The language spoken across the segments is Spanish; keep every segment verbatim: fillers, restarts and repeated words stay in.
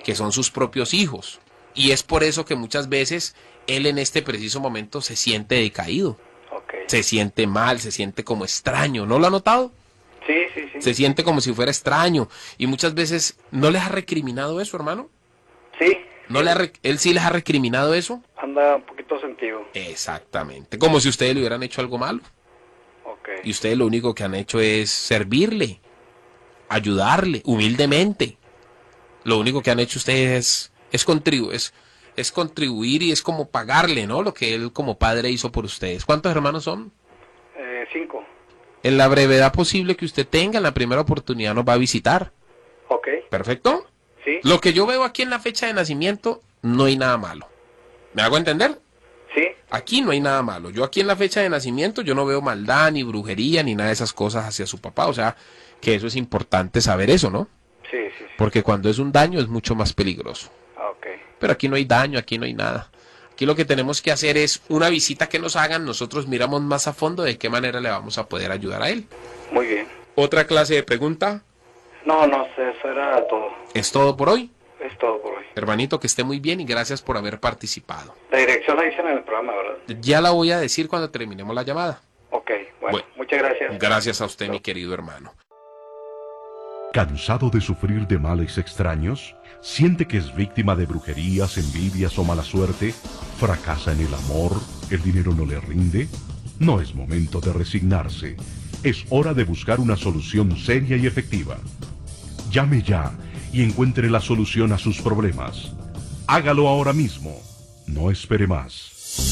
que son sus propios hijos. Y es por eso que muchas veces él en este preciso momento se siente decaído. Okay. Se siente mal, se siente como extraño. ¿No lo ha notado? Sí, sí, sí. Se siente como si fuera extraño. Y muchas veces, ¿no les ha recriminado eso, hermano? Sí. ¿No le ha re- ¿Él sí les ha recriminado eso? Anda un poquito sentido. Exactamente. Como si ustedes le hubieran hecho algo malo. Okay. Y ustedes lo único que han hecho es servirle, ayudarle, humildemente. Lo único que han hecho ustedes es, es, contribu- es, es contribuir y es como pagarle, ¿no? Lo que él como padre hizo por ustedes. ¿Cuántos hermanos son? Eh, cinco. En la brevedad posible que usted tenga, en la primera oportunidad nos va a visitar. Ok. ¿Perfecto? Sí. Lo que yo veo aquí en la fecha de nacimiento, no hay nada malo. ¿Me hago entender? Sí. Aquí no hay nada malo. Yo aquí en la fecha de nacimiento, yo no veo maldad, ni brujería, ni nada de esas cosas hacia su papá. O sea, que eso es importante saber eso, ¿no? Sí, sí, sí. Porque cuando es un daño es mucho más peligroso. Ok. Pero aquí no hay daño, aquí no hay nada. Aquí lo que tenemos que hacer es una visita que nos hagan, nosotros miramos más a fondo de qué manera le vamos a poder ayudar a él. Muy bien. ¿Otra clase de pregunta? No, no, eso era todo. ¿Es todo por hoy? Es todo por hoy. Hermanito, que esté muy bien y gracias por haber participado. La dirección la dicen en el programa, ¿verdad? Ya la voy a decir cuando terminemos la llamada. Ok, bueno, Bueno. muchas gracias. Gracias a usted, mi querido hermano. ¿Cansado de sufrir de males extraños? ¿Siente que es víctima de brujerías, envidias o mala suerte? ¿Fracasa en el amor? ¿El dinero no le rinde? No es momento de resignarse. Es hora de buscar una solución seria y efectiva. Llame ya y encuentre la solución a sus problemas. Hágalo ahora mismo. No espere más.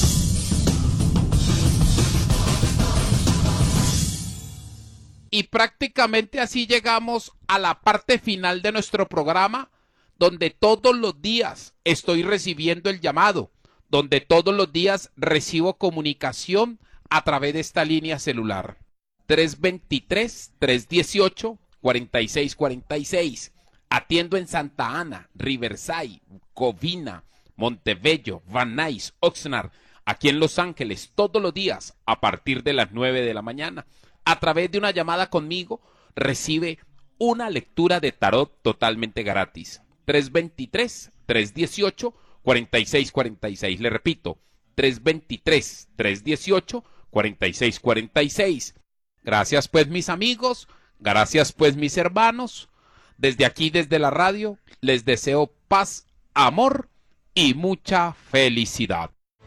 Y prácticamente así llegamos a la parte final de nuestro programa, donde todos los días estoy recibiendo el llamado, donde todos los días recibo comunicación a través de esta línea celular. tres dos tres, tres uno ocho, cuatro seis cuatro seis. Atiendo en Santa Ana, Riverside, Covina, Montebello, Van Nuys, Oxnard, aquí en Los Ángeles, todos los días a partir de las nueve de la mañana. A través de una llamada conmigo, recibe una lectura de tarot totalmente gratis. tres dos tres, tres uno ocho, cuatro seis cuatro seis. Le repito, tres dos tres, tres uno ocho, cuatro seis cuatro seis. Gracias pues mis amigos, gracias pues mis hermanos. Desde aquí, desde la radio, les deseo paz, amor y mucha felicidad.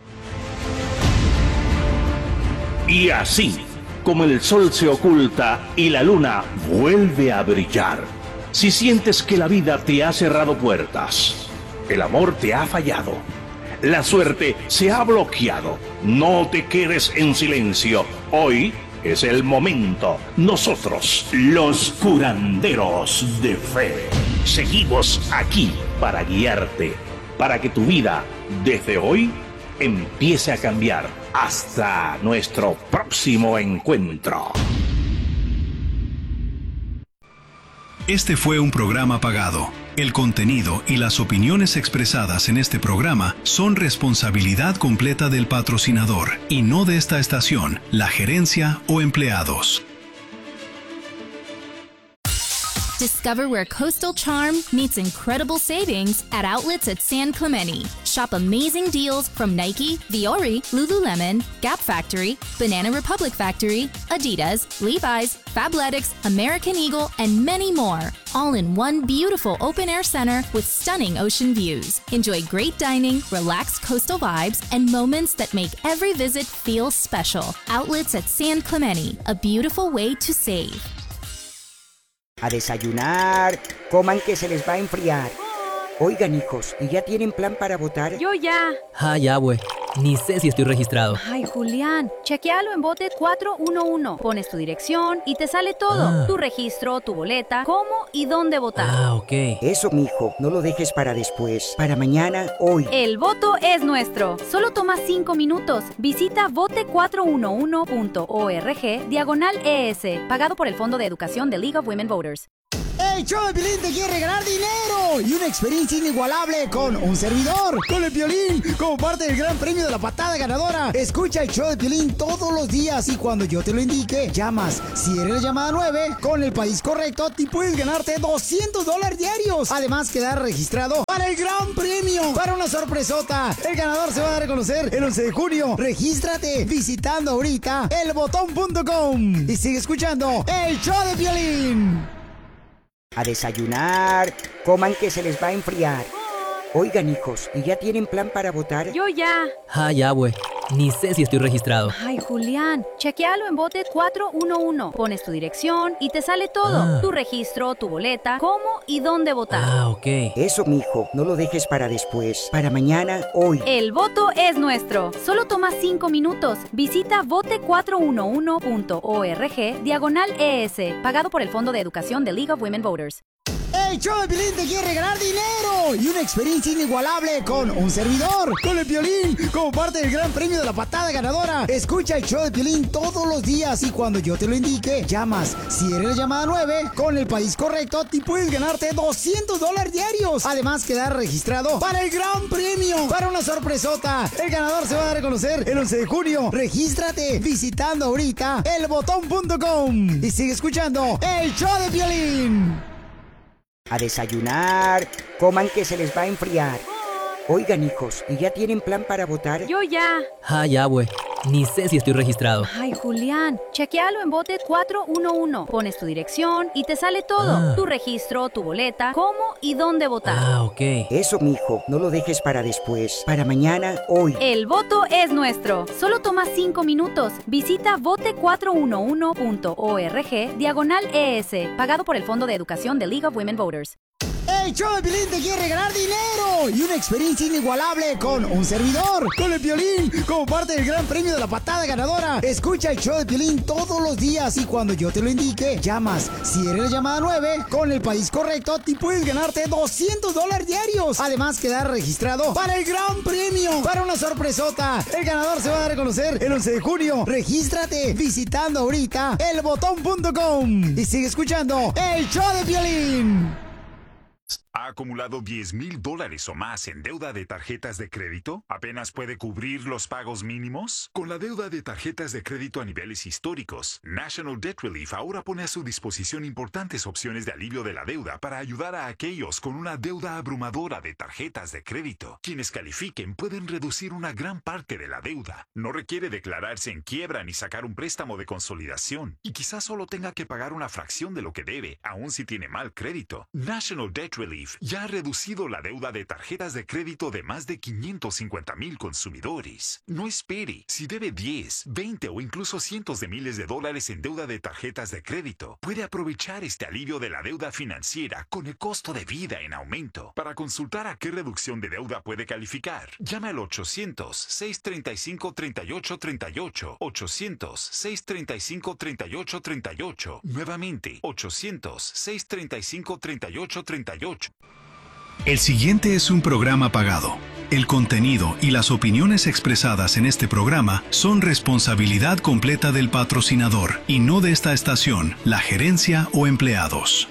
Y así, como el sol se oculta y la luna vuelve a brillar, si sientes que la vida te ha cerrado puertas, el amor te ha fallado, la suerte se ha bloqueado, no te quedes en silencio. Hoy es el momento. Nosotros, los curanderos de fe, seguimos aquí para guiarte, para que tu vida, desde hoy, empiece a cambiar. Hasta nuestro próximo encuentro. Este fue un programa pagado. El contenido y las opiniones expresadas en este programa son responsabilidad completa del patrocinador y no de esta estación, la gerencia o empleados. Discover where coastal charm meets incredible savings at outlets at San Clemente. Shop amazing deals from Nike, Viore, Lululemon, Gap Factory, Banana Republic Factory, Adidas, Levi's, Fabletics, American Eagle, and many more. All in one beautiful open-air center with stunning ocean views. Enjoy great dining, relaxed coastal vibes, and moments that make every visit feel special. Outlets at San Clemente, a beautiful way to save. A desayunar, coman que se les va a enfriar. Oigan, hijos, ¿y ya tienen plan para votar? Yo ya. Ah, ya, güey. Ni sé si estoy registrado. Ay, Julián, chequealo en bote cuatro uno uno. Pones tu dirección y te sale todo. Ah. Tu registro, tu boleta, cómo y dónde votar. Ah, ok. Eso, mijo, no lo dejes para después. Para mañana, hoy. El voto es nuestro. Solo toma cinco minutos. Visita vote cuatro uno uno punto org diagonal E S, pagado por el Fondo de Educación de League of Women Voters. El show de Piolín te quiere regalar dinero y una experiencia inigualable con un servidor, con el Piolín, como parte del gran premio de la patada ganadora. Escucha el show de Piolín todos los días y cuando yo te lo indique, llamas. Si eres la llamada nueve, con el país correcto, te puedes ganarte doscientos dólares diarios. Además, quedar registrado para el gran premio, para una sorpresota. El ganador se va a dar a conocer el once de junio. Regístrate visitando ahorita el botón punto com y sigue escuchando el show de Piolín. A desayunar, coman que se les va a enfriar. Oigan, hijos, ¿y ya tienen plan para votar? Yo ya. Ay, abue, ni sé si estoy registrado. Ay, Julián, chequealo en bote cuatro uno uno. Pones tu dirección y te sale todo. Ah. Tu registro, tu boleta, cómo y dónde votar. Ah, ok. Eso, mijo, no lo dejes para después. Para mañana, hoy. El voto es nuestro. Solo toma cinco minutos. Visita vote cuatro uno uno punto org diagonal E S, pagado por el Fondo de Educación de League of Women Voters. El show de Piolín te quiere regalar dinero y una experiencia inigualable con un servidor, con el Piolín, como parte del gran premio de la patada ganadora. Escucha el show de Piolín todos los días y cuando yo te lo indique, llamas. Si eres la llamada nueve, con el país correcto, te puedes ganarte doscientos dólares diarios. Además, quedar registrado para el gran premio, para una sorpresota. El ganador se va a dar a conocer el once de junio. Regístrate visitando ahorita el botón punto com y sigue escuchando el show de Piolín. A desayunar, coman que se les va a enfriar. Oigan, hijos, ¿y ya tienen plan para votar? Yo ya. Ay, abue, ni sé si estoy registrado. Ay, Julián, chequealo en bote cuatro uno uno. Pones tu dirección y te sale todo. Ah. Tu registro, tu boleta, cómo y dónde votar. Ah, ok. Eso, mijo, no lo dejes para después. Para mañana, hoy. El voto es nuestro. Solo toma cinco minutos. Visita vote cuatro uno uno punto org diagonal E S, pagado por el Fondo de Educación de League of Women Voters. El show de Piolín te quiere regalar dinero y una experiencia inigualable con un servidor, con el Piolín, como parte del gran premio de la patada ganadora. Escucha el show de Piolín todos los días y cuando yo te lo indique, llamas. Si eres la llamada nueve, con el país correcto, te puedes ganarte doscientos dólares diarios. Además, quedar registrado para el gran premio, para una sorpresota. El ganador se va a dar a conocer el once de junio. Regístrate visitando ahorita el botón punto com y sigue escuchando el show de Piolín. ¿Ha acumulado diez mil dólares o más en deuda de tarjetas de crédito? ¿Apenas puede cubrir los pagos mínimos? Con la deuda de tarjetas de crédito a niveles históricos, National Debt Relief ahora pone a su disposición importantes opciones de alivio de la deuda para ayudar a aquellos con una deuda abrumadora de tarjetas de crédito. Quienes califiquen pueden reducir una gran parte de la deuda. No requiere declararse en quiebra ni sacar un préstamo de consolidación. Y quizás solo tenga que pagar una fracción de lo que debe, aun si tiene mal crédito. National Debt Relief ya ha reducido la deuda de tarjetas de crédito de más de quinientos cincuenta mil consumidores. No espere. Si debe diez, veinte o incluso cientos de miles de dólares en deuda de tarjetas de crédito, puede aprovechar este alivio de la deuda financiera con el costo de vida en aumento. Para consultar a qué reducción de deuda puede calificar, llame al ochocientos, seiscientos treinta y cinco, treinta y ocho treinta y ocho, ochocientos, seiscientos treinta y cinco, treinta y ocho treinta y ocho. Nuevamente, ochocientos, seiscientos treinta y cinco, treinta y ocho treinta y ocho. El siguiente es un programa pagado. El contenido y las opiniones expresadas en este programa son responsabilidad completa del patrocinador y no de esta estación, la gerencia o empleados.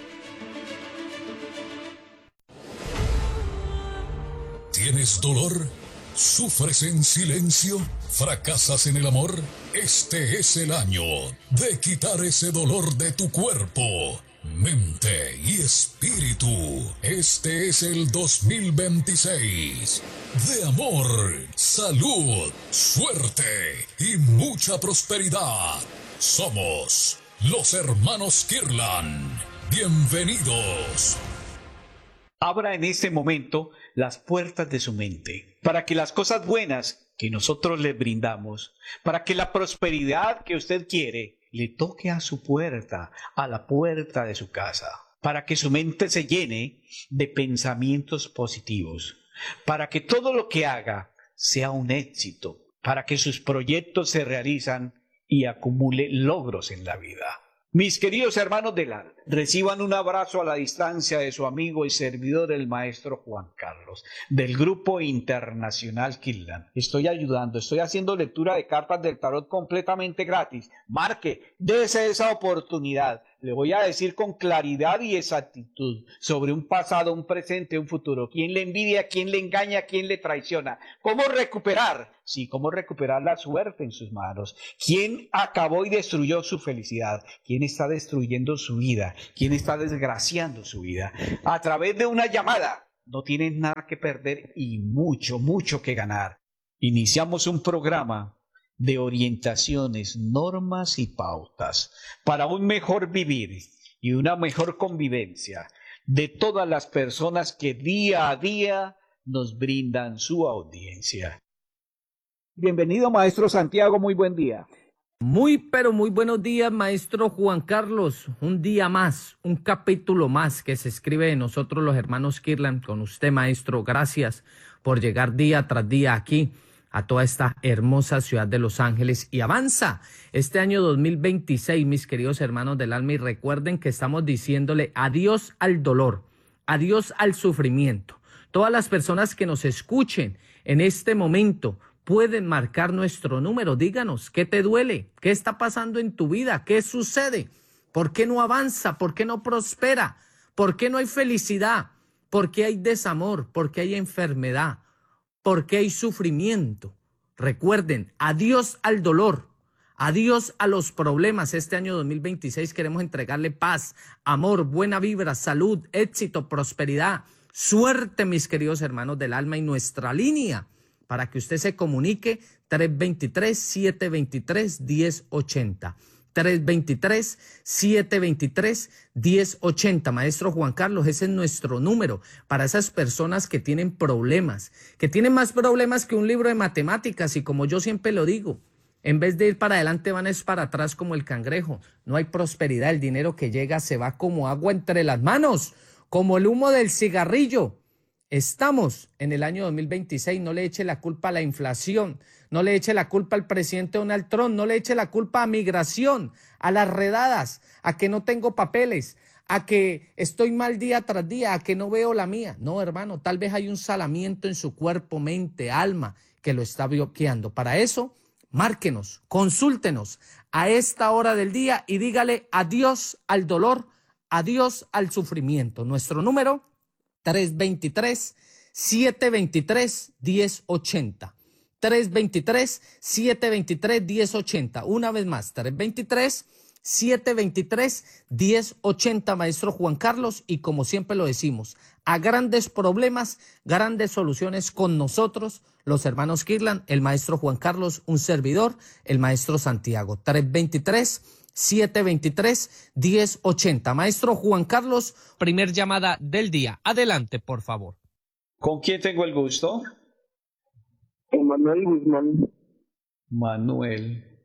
¿Tienes dolor? ¿Sufres en silencio? ¿Fracasas en el amor? Este es el año de quitar ese dolor de tu cuerpo, mente y espíritu. Este es el dos mil veintiséis de amor, salud, suerte y mucha prosperidad. Somos los hermanos Kirlan. Bienvenidos. Abra en este momento las puertas de su mente para que las cosas buenas que nosotros le brindamos, para que la prosperidad que usted quiere le toque a su puerta, a la puerta de su casa, para que su mente se llene de pensamientos positivos, para que todo lo que haga sea un éxito, para que sus proyectos se realizan y acumule logros en la vida. Mis queridos hermanos del alma, reciban un abrazo a la distancia de su amigo y servidor, el maestro Juan Carlos, del Grupo Internacional Kirlan. Estoy ayudando, estoy haciendo lectura de cartas del tarot completamente gratis. Marque, dése esa oportunidad. Le voy a decir con claridad y exactitud sobre un pasado, un presente, un futuro. ¿Quién le envidia? ¿Quién le engaña? ¿Quién le traiciona? ¿Cómo recuperar? Sí, cómo recuperar la suerte en sus manos. ¿Quién acabó y destruyó su felicidad? ¿Quién está destruyendo su vida? ¿Quién está desgraciando su vida? A través de una llamada. No tienen nada que perder y mucho, mucho que ganar. Iniciamos un programa de orientaciones, normas y pautas para un mejor vivir y una mejor convivencia de todas las personas que día a día nos brindan su audiencia. Bienvenido, maestro Santiago, muy buen día. Muy, pero muy buenos días, maestro Juan Carlos. Un día más, un capítulo más que se escribe de nosotros los hermanos Kirtland con usted, maestro. Gracias por llegar día tras día aquí a toda esta hermosa ciudad de Los Ángeles y avanza este año dos mil veintiséis, mis queridos hermanos del alma, y recuerden que estamos diciéndole adiós al dolor, adiós al sufrimiento. Todas las personas que nos escuchen en este momento pueden marcar nuestro número. Díganos, ¿qué te duele? ¿Qué está pasando en tu vida? ¿Qué sucede? ¿Por qué no avanza? ¿Por qué no prospera? ¿Por qué no hay felicidad? ¿Por qué hay desamor? ¿Por qué hay enfermedad? ¿Por qué hay sufrimiento? Recuerden, adiós al dolor, adiós a los problemas. Este año dos mil veintiséis queremos entregarle paz, amor, buena vibra, salud, éxito, prosperidad, suerte, mis queridos hermanos del alma, y nuestra línea para que usted se comunique, tres dos tres, siete dos tres, uno cero ocho cero. tres dos tres, siete dos tres, uno cero ocho cero. Maestro Juan Carlos, ese es nuestro número para esas personas que tienen problemas, que tienen más problemas que un libro de matemáticas, y como yo siempre lo digo, en vez de ir para adelante van es para atrás como el cangrejo. No hay prosperidad, el dinero que llega se va como agua entre las manos, como el humo del cigarrillo. Estamos en el año dos mil veintiséis, no le eche la culpa a la inflación, no le eche la culpa al presidente Donald Trump, no le eche la culpa a migración, a las redadas, a que no tengo papeles, a que estoy mal día tras día, a que no veo la mía. No, hermano, tal vez hay un salamiento en su cuerpo, mente, alma que lo está bloqueando. Para eso, márquenos, consúltenos a esta hora del día y dígale adiós al dolor, adiós al sufrimiento. Nuestro número, tres dos tres, siete dos tres, uno cero ocho cero. tres dos tres, siete dos tres, uno cero ocho cero. Una vez más, tres dos tres, siete dos tres, uno cero ocho cero, maestro Juan Carlos. Y como siempre lo decimos, a grandes problemas, grandes soluciones con nosotros, los hermanos Kirtland, el maestro Juan Carlos, un servidor, el maestro Santiago. tres dos tres, siete dos tres, uno cero ocho cero. Maestro Juan Carlos, primer llamada del día. Adelante, por favor. ¿Con quién tengo el gusto? Con Manuel Guzmán. Manuel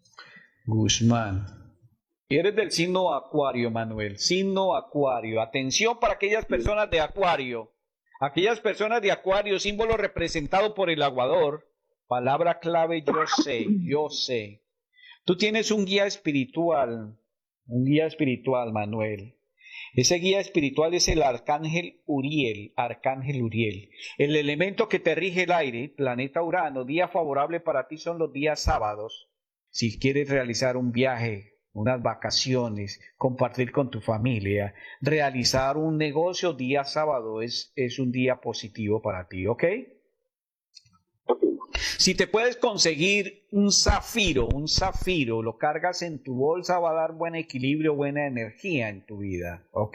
Guzmán. Eres del signo Acuario, Manuel. Signo Acuario. Atención para aquellas personas de Acuario. Aquellas personas de Acuario, símbolo representado por el aguador. Palabra clave, yo sé, yo sé. Tú tienes un guía espiritual, un guía espiritual, Manuel. Ese guía espiritual es el Arcángel Uriel, Arcángel Uriel. El elemento que te rige el aire, planeta Urano, día favorable para ti son los días sábados. Si quieres realizar un viaje, unas vacaciones, compartir con tu familia, realizar un negocio, día sábado es, es un día positivo para ti, ¿ok? Si te puedes conseguir un zafiro, un zafiro, lo cargas en tu bolsa, va a dar buen equilibrio, buena energía en tu vida, ¿ok?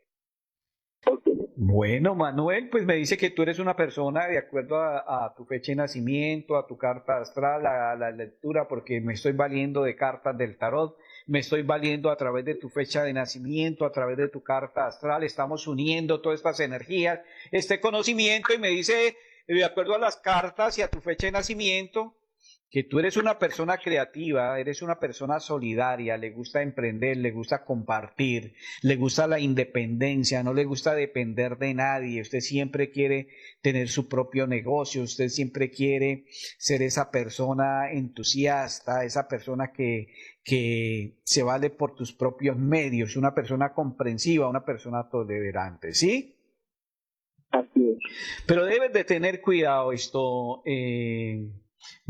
Bueno, Manuel, pues me dice que tú eres una persona de acuerdo a, a tu fecha de nacimiento, a tu carta astral, a, a la lectura, porque me estoy valiendo de cartas del tarot, me estoy valiendo a través de tu fecha de nacimiento, a través de tu carta astral, estamos uniendo todas estas energías, este conocimiento, y me dice, de acuerdo a las cartas y a tu fecha de nacimiento, que tú eres una persona creativa, eres una persona solidaria, le gusta emprender, le gusta compartir, le gusta la independencia, no le gusta depender de nadie, usted siempre quiere tener su propio negocio, usted siempre quiere ser esa persona entusiasta, esa persona que, que se vale por tus propios medios, una persona comprensiva, una persona tolerante, ¿sí? Así es. Pero debes de tener cuidado esto, eh,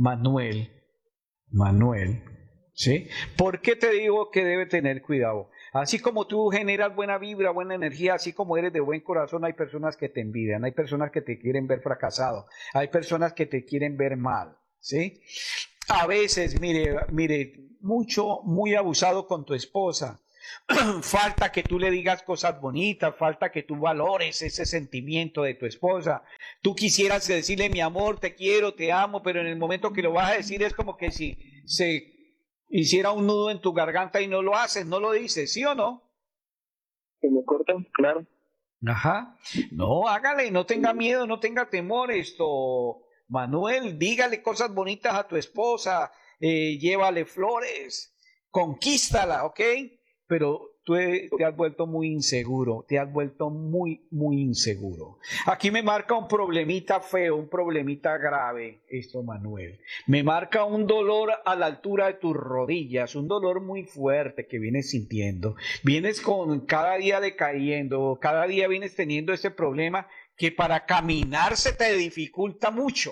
Manuel, Manuel, ¿sí? ¿Por qué te digo que debe tener cuidado? Así como tú generas buena vibra, buena energía, así como eres de buen corazón, hay personas que te envidian, hay personas que te quieren ver fracasado, hay personas que te quieren ver mal, ¿sí? A veces, mire, mire, mucho, muy abusado con tu esposa. Falta que tú le digas cosas bonitas, falta que tú valores ese sentimiento de tu esposa. Tú quisieras decirle, mi amor, te quiero, te amo, pero en el momento que lo vas a decir es como que si se hiciera un nudo en tu garganta y no lo haces, no lo dices, ¿sí o no? Que me cortan, claro. Ajá. No, hágale, no tenga miedo, no tenga temor esto, Manuel, dígale cosas bonitas a tu esposa, eh, llévale flores, conquístala, ¿ok? Pero tú te has vuelto muy inseguro, te has vuelto muy, muy inseguro. Aquí me marca un problemita feo, un problemita grave, esto, Manuel. Me marca un dolor a la altura de tus rodillas, un dolor muy fuerte que vienes sintiendo. Vienes con cada día decayendo, cada día vienes teniendo ese problema que para caminar se te dificulta mucho.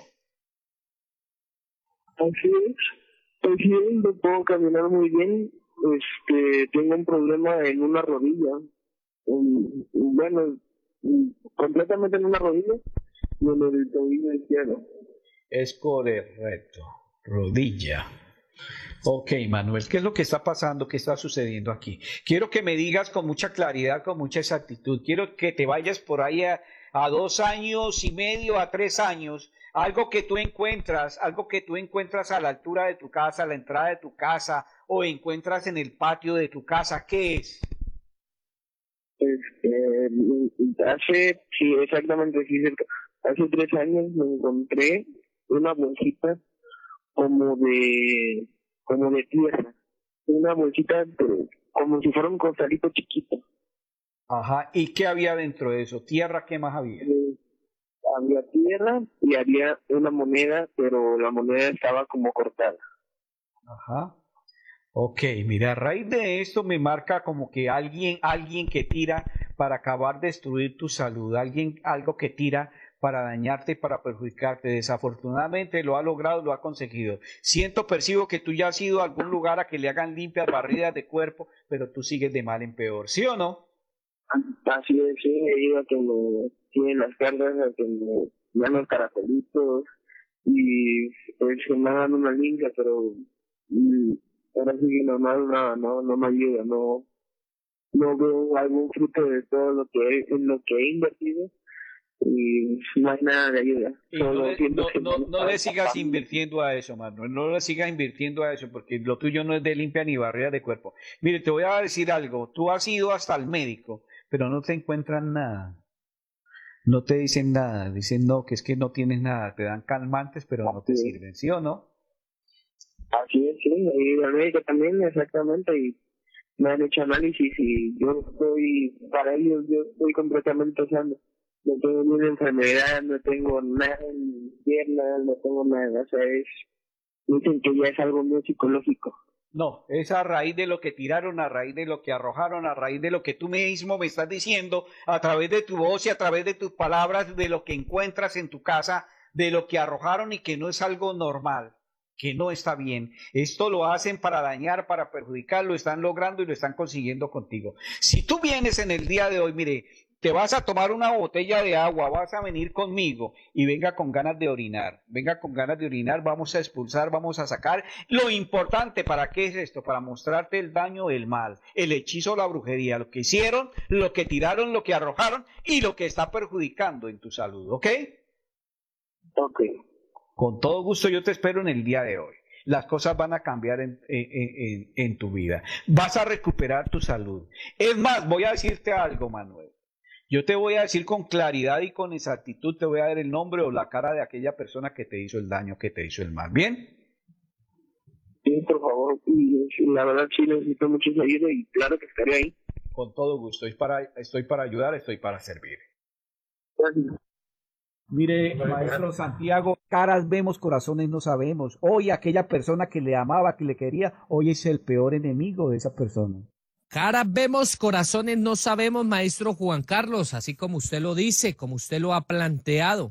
Así es, así es, no puedo caminar muy bien. Este, tengo un problema en una rodilla, en, bueno, completamente en una rodilla y en el tobillo izquierdo. Es correcto, rodilla. Ok, Manuel, ¿qué es lo que está pasando? ¿Qué está sucediendo aquí? Quiero que me digas con mucha claridad, con mucha exactitud. Quiero que te vayas por ahí a, a dos años y medio, a tres años. Algo que tú encuentras, algo que tú encuentras a la altura de tu casa, a la entrada de tu casa, o encuentras en el patio de tu casa. ¿Qué es? Este, hace, sí, exactamente, sí, hace tres años me encontré una bolsita como de, como de tierra, una bolsita de, como si fuera un costalito chiquito. Ajá, ¿y qué había dentro de eso? ¿Tierra? ¿Qué más había? Eh, había tierra y había una moneda, pero la moneda estaba como cortada. Ajá. Ok, mira, a raíz de esto me marca como que alguien, alguien que tira para acabar de destruir tu salud, alguien, algo que tira para dañarte y para perjudicarte. Desafortunadamente lo ha logrado, lo ha conseguido. Siento, percibo que tú ya has ido a algún lugar a que le hagan limpias, barridas de cuerpo, pero tú sigues de mal en peor, ¿sí o no? Así es, sí, he ido a que me tienen las cargas, a que me dan los caracolitos y pues me dan una limpia, pero y, ahora sí que normal no, no, no me ayuda, no, no veo algún fruto de todo lo que he, en lo que he invertido y no hay nada de ayuda. Y no, le, no, no, no le sigas invirtiendo a eso, Manuel, no le sigas invirtiendo a eso, porque lo tuyo no es de limpia ni barrera de cuerpo. Mire, te voy a decir algo, tú has ido hasta el médico, pero no te encuentran nada. No te dicen nada, dicen no, que es que no tienes nada, te dan calmantes, pero no te sirven, ¿sí o no? Así es, sí, y el médico también, exactamente, y me han hecho análisis y yo estoy, para ellos, yo estoy completamente sano. No tengo ninguna enfermedad, no tengo nada en mis piernas, no tengo nada, o sea, es, dicen que ya es algo muy psicológico. No, es a raíz de lo que tiraron, a raíz de lo que arrojaron, a raíz de lo que tú mismo me estás diciendo, a través de tu voz y a través de tus palabras, de lo que encuentras en tu casa, de lo que arrojaron y que no es algo normal, que no está bien. Esto lo hacen para dañar, para perjudicar, lo están logrando y lo están consiguiendo contigo. Si tú vienes en el día de hoy, mire, te vas a tomar una botella de agua, vas a venir conmigo y venga con ganas de orinar, venga con ganas de orinar, vamos a expulsar, vamos a sacar. Lo importante, ¿para qué es esto? Para mostrarte el daño, el mal, el hechizo, la brujería, lo que hicieron, lo que tiraron, lo que arrojaron y lo que está perjudicando en tu salud, ¿ok? Ok. Con todo gusto yo te espero en el día de hoy. Las cosas van a cambiar en, en, en, en tu vida. Vas a recuperar tu salud. Es más, voy a decirte algo, Manuel. Yo te voy a decir con claridad y con exactitud, te voy a dar el nombre o la cara de aquella persona que te hizo el daño, que te hizo el mal. ¿Bien? Sí, por favor. Y, la verdad sí necesito mucho ayuda y claro que estaré ahí. Con todo gusto. Estoy para, estoy para ayudar, estoy para servir. Gracias. Mire, maestro Santiago, caras vemos, corazones no sabemos. Hoy aquella persona que le amaba, que le quería, hoy es el peor enemigo de esa persona. Caras vemos, corazones no sabemos, maestro Juan Carlos, así como usted lo dice, como usted lo ha planteado.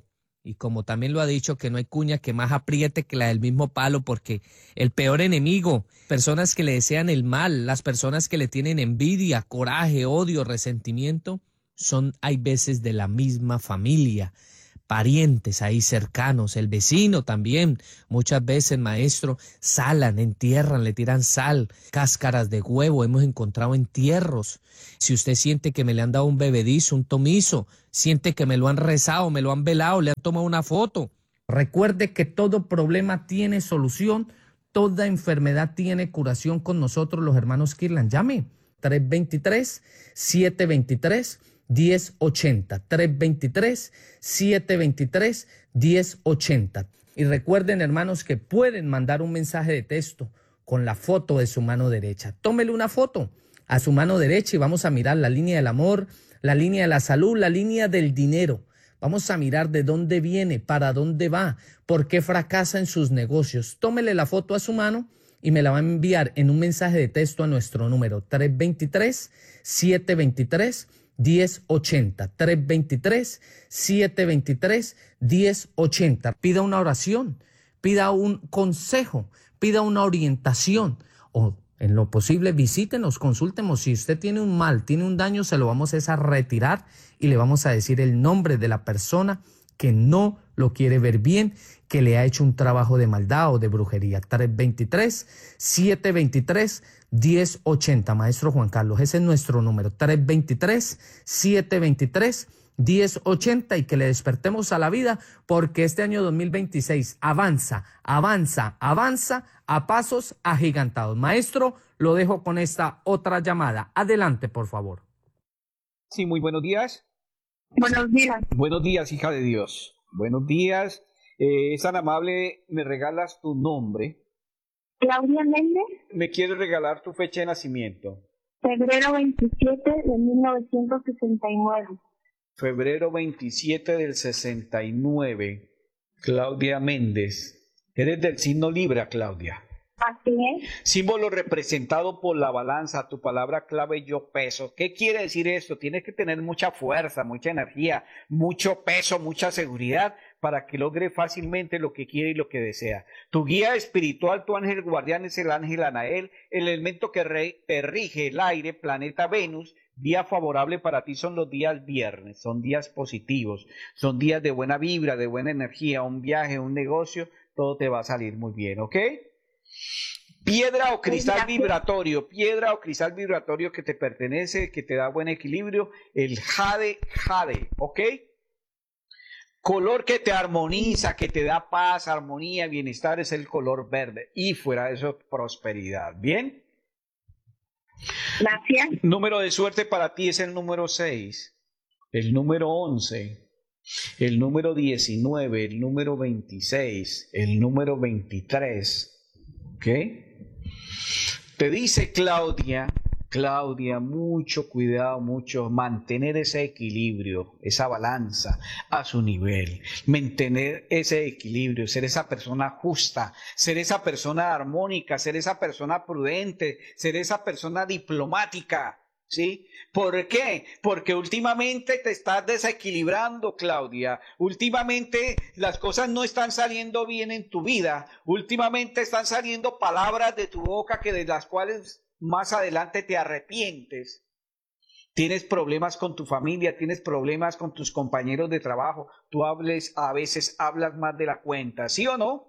Y como también lo ha dicho, que no hay cuña que más apriete que la del mismo palo, porque el peor enemigo, personas que le desean el mal, las personas que le tienen envidia, coraje, odio, resentimiento, son hay veces de la misma familia, parientes ahí cercanos, el vecino también. Muchas veces, maestro, salan, entierran, le tiran sal, cáscaras de huevo, hemos encontrado entierros. Si usted siente que me le han dado un bebedizo, un tomizo, siente que me lo han rezado, me lo han velado, le han tomado una foto. Recuerde que todo problema tiene solución, toda enfermedad tiene curación con nosotros los hermanos Kirlan. Llame tres dos tres, siete dos tres, uno cero ocho cero, tres dos tres, siete dos tres, uno cero ocho cero. Y recuerden, hermanos, que pueden mandar un mensaje de texto con la foto de su mano derecha. Tómele una foto a su mano derecha y vamos a mirar la línea del amor, la línea de la salud, la línea del dinero. Vamos a mirar de dónde viene, para dónde va, por qué fracasa en sus negocios. Tómele la foto a su mano y me la va a enviar en un mensaje de texto a nuestro número tres dos tres, siete dos tres, uno cero ocho cero. tres dos tres, siete dos tres, uno cero ocho cero. Pida una oración, pida un consejo, pida una orientación o en lo posible visítenos, consúltenos. Si usted tiene un mal, tiene un daño, se lo vamos a retirar y le vamos a decir el nombre de la persona que no lo quiere ver bien, que le ha hecho un trabajo de maldad o de brujería. tres dos tres, siete dos tres, uno cero ocho cero. Maestro Juan Carlos, ese es nuestro número, tres dos tres, siete dos tres, uno cero ocho cero, y que le despertemos a la vida, porque este año dos mil veintiséis avanza, avanza, avanza a pasos agigantados. Maestro, lo dejo con esta otra llamada. Adelante, por favor. Sí, muy buenos días. Buenos días. Buenos días, hija de Dios. Buenos días. Eh, es tan amable, ¿me regalas tu nombre? Claudia Méndez. ¿Me quieres regalar tu fecha de nacimiento? Febrero veintisiete de mil novecientos sesenta y nueve. Febrero veintisiete del sesenta y nueve. Claudia Méndez. Eres del signo Libra, Claudia. Así es. Símbolo representado por la balanza, tu palabra clave yo peso. ¿Qué quiere decir esto? Tienes que tener mucha fuerza, mucha energía, mucho peso, mucha seguridad para que logre fácilmente lo que quiere y lo que desea. Tu guía espiritual, tu ángel guardián es el ángel Anael, el elemento que re, te rige el aire, planeta Venus. Día favorable para ti son los días viernes, son días positivos, son días de buena vibra, de buena energía, un viaje, un negocio, todo te va a salir muy bien, ¿ok? Piedra o cristal vibratorio, piedra o cristal vibratorio que te pertenece, que te da buen equilibrio, el jade, jade, ¿ok? Color que te armoniza, que te da paz, armonía, bienestar, es el color verde. Y fuera de eso, prosperidad, ¿bien? Gracias. Número de suerte para ti es el número seis, el número once, el número diecinueve, el número veintiséis, el número veintitrés, ¿ok? Te dice Claudia, Claudia, mucho cuidado, mucho, mantener ese equilibrio, esa balanza a su nivel, mantener ese equilibrio, ser esa persona justa, ser esa persona armónica, ser esa persona prudente, ser esa persona diplomática, ¿sí? ¿Por qué? Porque últimamente te estás desequilibrando, Claudia. Últimamente las cosas no están saliendo bien en tu vida. Últimamente están saliendo palabras de tu boca que de las cuales más adelante te arrepientes. Tienes problemas con tu familia, tienes problemas con tus compañeros de trabajo. Tú hables, a veces hablas más de la cuenta, ¿sí o no?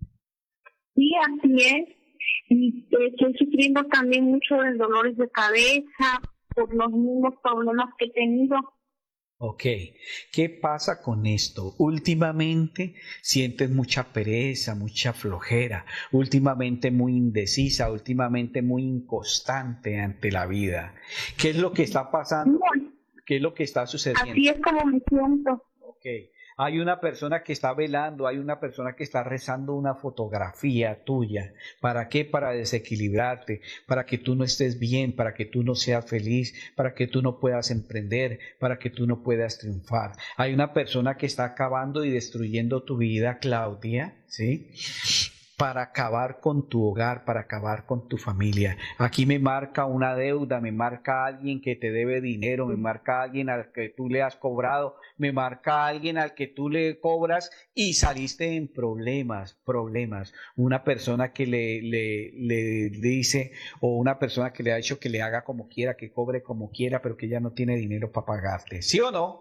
Sí, así es. Y eh, estoy sufriendo también mucho de dolores de cabeza por los mismos problemas que he tenido. Ok, ¿qué pasa con esto? Últimamente sientes mucha pereza, mucha flojera, últimamente muy indecisa, últimamente muy inconstante ante la vida. ¿Qué es lo que está pasando? ¿Qué es lo que está sucediendo? Así es como me siento. Ok. Hay una persona que está velando, hay una persona que está rezando una fotografía tuya. ¿Para qué? Para desequilibrarte, para que tú no estés bien, para que tú no seas feliz, para que tú no puedas emprender, para que tú no puedas triunfar. Hay una persona que está acabando y destruyendo tu vida, Claudia, ¿sí? para acabar con tu hogar, para acabar con tu familia. Aquí me marca una deuda, me marca alguien que te debe dinero, me marca alguien al que tú le has cobrado, me marca alguien al que tú le cobras y saliste en problemas, problemas. Una persona que le, le, le dice, o una persona que le ha hecho que le haga como quiera, que cobre como quiera, pero que ya no tiene dinero para pagarte. ¿Sí o no?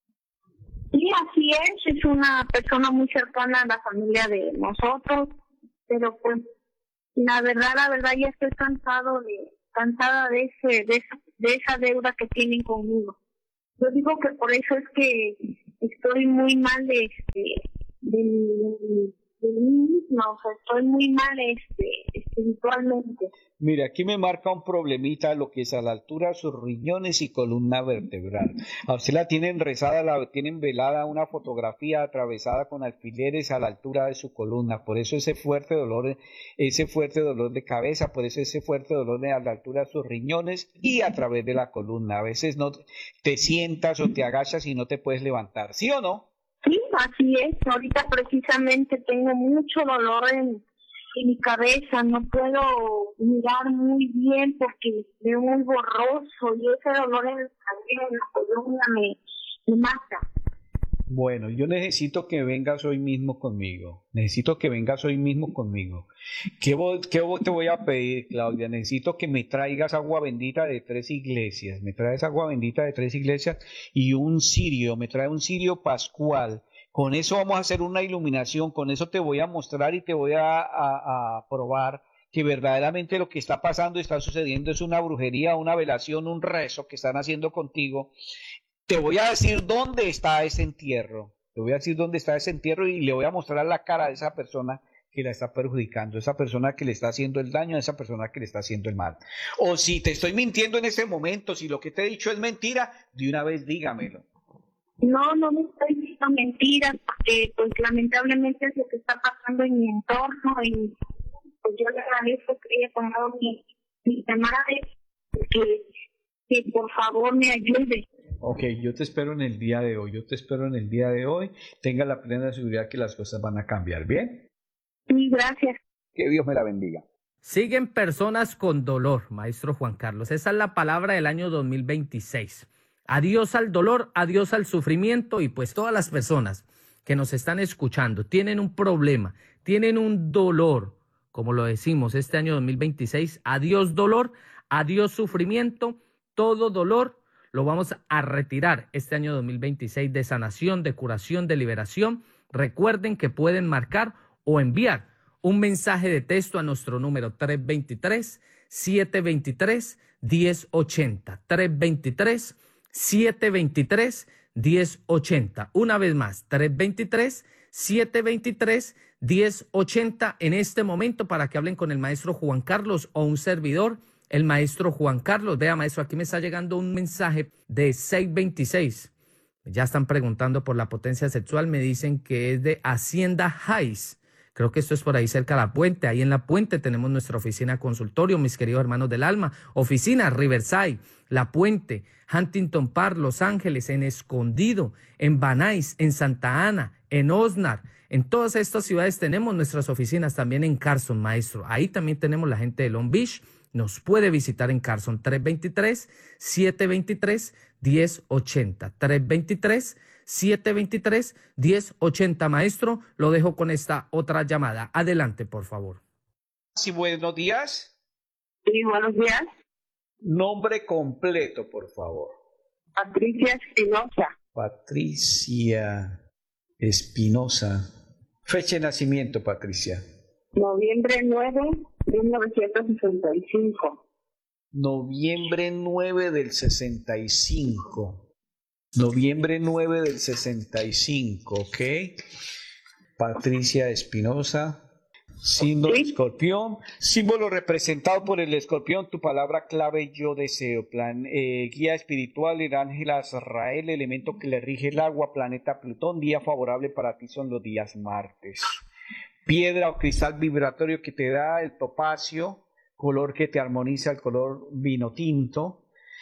Sí, así es, es una persona muy cercana a la familia de nosotros, pero pues la verdad, la verdad ya estoy cansado de, cansada de ese, de esa, de esa deuda que tienen conmigo. Yo digo que por eso es que estoy muy mal de este, de, de, de mí misma, o sea, estoy muy mal este, espiritualmente. Mira, aquí me marca un problemita lo que es a la altura de sus riñones y columna vertebral. A usted la tienen rezada, la tienen velada una fotografía atravesada con alfileres a la altura de su columna. Por eso ese fuerte dolor, ese fuerte dolor de cabeza, por eso ese fuerte dolor a la altura de sus riñones y a través de la columna. A veces no te sientas o te agachas y no te puedes levantar. ¿Sí o no? Sí, así es. Ahorita precisamente tengo mucho dolor en en mi cabeza, no puedo mirar muy bien porque veo muy borroso y ese dolor en, en la columna me, me mata. Bueno, yo necesito que vengas hoy mismo conmigo, necesito que vengas hoy mismo conmigo. ¿Qué, vos, qué vos te voy a pedir, Claudia? Necesito que me traigas agua bendita de tres iglesias, me traes agua bendita de tres iglesias y un cirio, me trae un cirio pascual. Con eso vamos a hacer una iluminación, con eso te voy a mostrar y te voy a, a, a probar que verdaderamente lo que está pasando, está sucediendo, es una brujería, una velación, un rezo que están haciendo contigo. Te voy a decir dónde está ese entierro, te voy a decir dónde está ese entierro y le voy a mostrar la cara de esa persona que la está perjudicando, esa persona que le está haciendo el daño, a esa persona que le está haciendo el mal. O si te estoy mintiendo en ese momento, si lo que te he dicho es mentira, de una vez dígamelo. No, no me estoy diciendo mentiras, porque pues lamentablemente es lo que está pasando en mi entorno y pues yo le agradezco que haya tomado mi, mi llamada, que, que por favor me ayude. Ok, yo te espero en el día de hoy, yo te espero en el día de hoy, tenga la plena seguridad que las cosas van a cambiar, ¿bien? Sí, gracias. Que Dios me la bendiga. Siguen personas con dolor, maestro Juan Carlos, esa es la palabra del año dos mil veintiséis. Adiós al dolor, adiós al sufrimiento y pues todas las personas que nos están escuchando tienen un problema, tienen un dolor, como lo decimos este año dos mil veintiséis, adiós dolor, adiós sufrimiento, todo dolor lo vamos a retirar este año dos mil veintiséis de sanación, de curación, de liberación. Recuerden que pueden marcar o enviar un mensaje de texto a nuestro número tres dos tres, siete dos tres, uno cero ocho cero, tres dos tres, siete dos tres, uno cero ocho cero. Una vez más, tres dos tres, siete dos tres, uno cero ocho cero en este momento para que hablen con el maestro Juan Carlos o un servidor, el maestro Juan Carlos. Vea, maestro, aquí me está llegando un mensaje de seis veintiséis. Ya están preguntando por la potencia sexual, me dicen que es de Hacienda Heights. Creo que esto es por ahí cerca de La Puente. Ahí en La Puente tenemos nuestra oficina consultorio, mis queridos hermanos del alma. Oficina Riverside, La Puente, Huntington Park, Los Ángeles, en Escondido, en Van Nuys, en Santa Ana, en Oxnard. En todas estas ciudades tenemos nuestras oficinas, también en Carson, maestro. Ahí también tenemos la gente de Long Beach. Nos puede visitar en Carson, tres dos tres, siete dos tres, uno cero ocho cero. tres dos tres, siete dos tres, uno cero ocho cero. Maestro, lo dejo con esta otra llamada. Adelante, por favor. Sí, buenos días. Sí, buenos días. Nombre completo, por favor. Patricia Espinosa. Patricia Espinosa. Fecha de nacimiento, Patricia. Noviembre nueve de mil novecientos sesenta y cinco. Noviembre nueve del sesenta y cinco. Noviembre nueve del sesenta y cinco, ¿ok? Patricia Espinosa. Símbolo escorpión, símbolo representado por el escorpión, tu palabra clave yo deseo, plan, eh, guía espiritual, el ángel Azrael, elemento que le rige el agua, planeta Plutón, día favorable para ti son los días martes. Piedra o cristal vibratorio que te da el topacio, color que te armoniza el color vino tinto.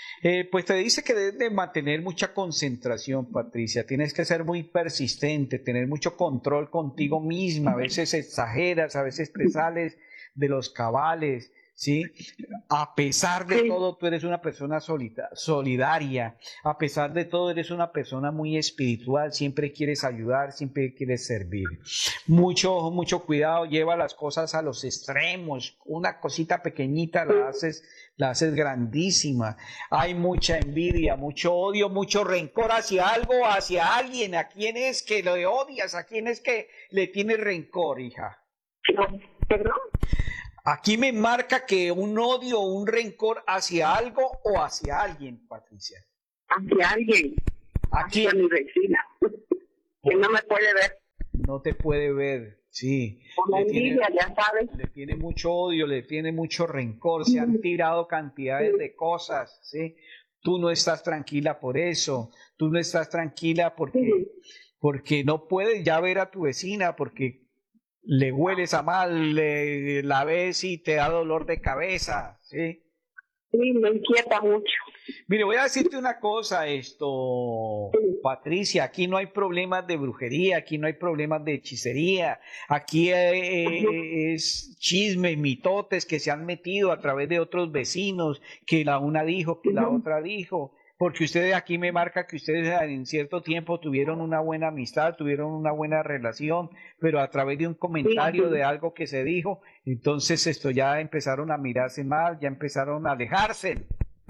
Eh, pues te dice que debes de mantener mucha concentración, Patricia. Tienes que ser muy persistente, tener mucho control contigo misma. A veces exageras, a veces te sales de los cabales, ¿sí? A pesar de todo, tú eres una persona solita, solidaria. A pesar de todo, eres una persona muy espiritual. Siempre quieres ayudar, siempre quieres servir. Mucho, mucho cuidado. Lleva las cosas a los extremos. Una cosita pequeñita la haces, la haces grandísima. Hay mucha envidia, mucho odio, mucho rencor hacia algo, hacia alguien. ¿A quién es que le odias? ¿A quién es que le tienes rencor, hija? ¿Perdón? Aquí me marca que un odio o un rencor hacia algo o hacia alguien, Patricia. Hacia alguien. Aquí. Hacia mi vecina. Que no me puede ver. No te puede ver, sí. Por la envidia, ya sabes. Le tiene mucho odio, le tiene mucho rencor. Se han tirado cantidades de cosas, ¿sí? Tú no estás tranquila por eso. Tú no estás tranquila porque, porque no puedes ya ver a tu vecina, porque le hueles a mal, le, la ves y te da dolor de cabeza, ¿sí? Sí, me inquieta mucho. Mire, voy a decirte una cosa, esto, sí. Patricia, aquí no hay problemas de brujería, aquí no hay problemas de hechicería, aquí eh, es chismes, mitotes que se han metido a través de otros vecinos, que la una dijo, que la otra dijo. Porque ustedes aquí me marca que ustedes en cierto tiempo tuvieron una buena amistad, tuvieron una buena relación, pero a través de un comentario de algo que se dijo, entonces esto ya empezaron a mirarse mal, ya empezaron a alejarse.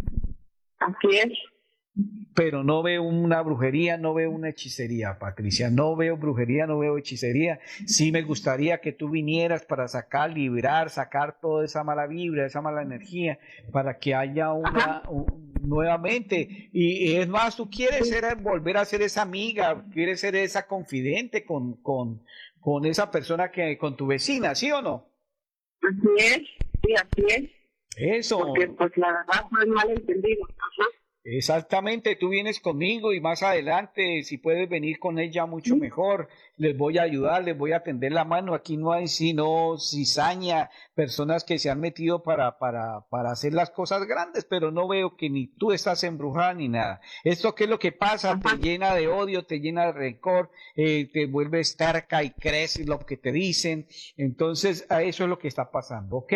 Así es. Pero no veo una brujería, no veo una hechicería, Patricia, no veo brujería, no veo hechicería. Sí me gustaría que tú vinieras para sacar, liberar, sacar toda esa mala vibra, esa mala energía, para que haya una... Un, nuevamente, y es más, tú quieres ser, volver a ser esa amiga, quieres ser esa confidente con, con, con esa persona que, con tu vecina, ¿sí o no? Así es, sí, así es. Eso. Porque pues la verdad fue malentendido. Ajá. Exactamente, tú vienes conmigo y más adelante, si puedes venir con ella, mucho mejor. Les voy a ayudar, les voy a tender la mano. Aquí no hay sino cizaña, personas que se han metido para, para, para hacer las cosas grandes, pero no veo que ni tú estás embrujada ni nada. ¿Esto qué es lo que pasa? Te llena de odio, te llena de rencor, eh, te vuelves terca y crees lo que te dicen. Entonces, a eso es lo que está pasando, ¿ok?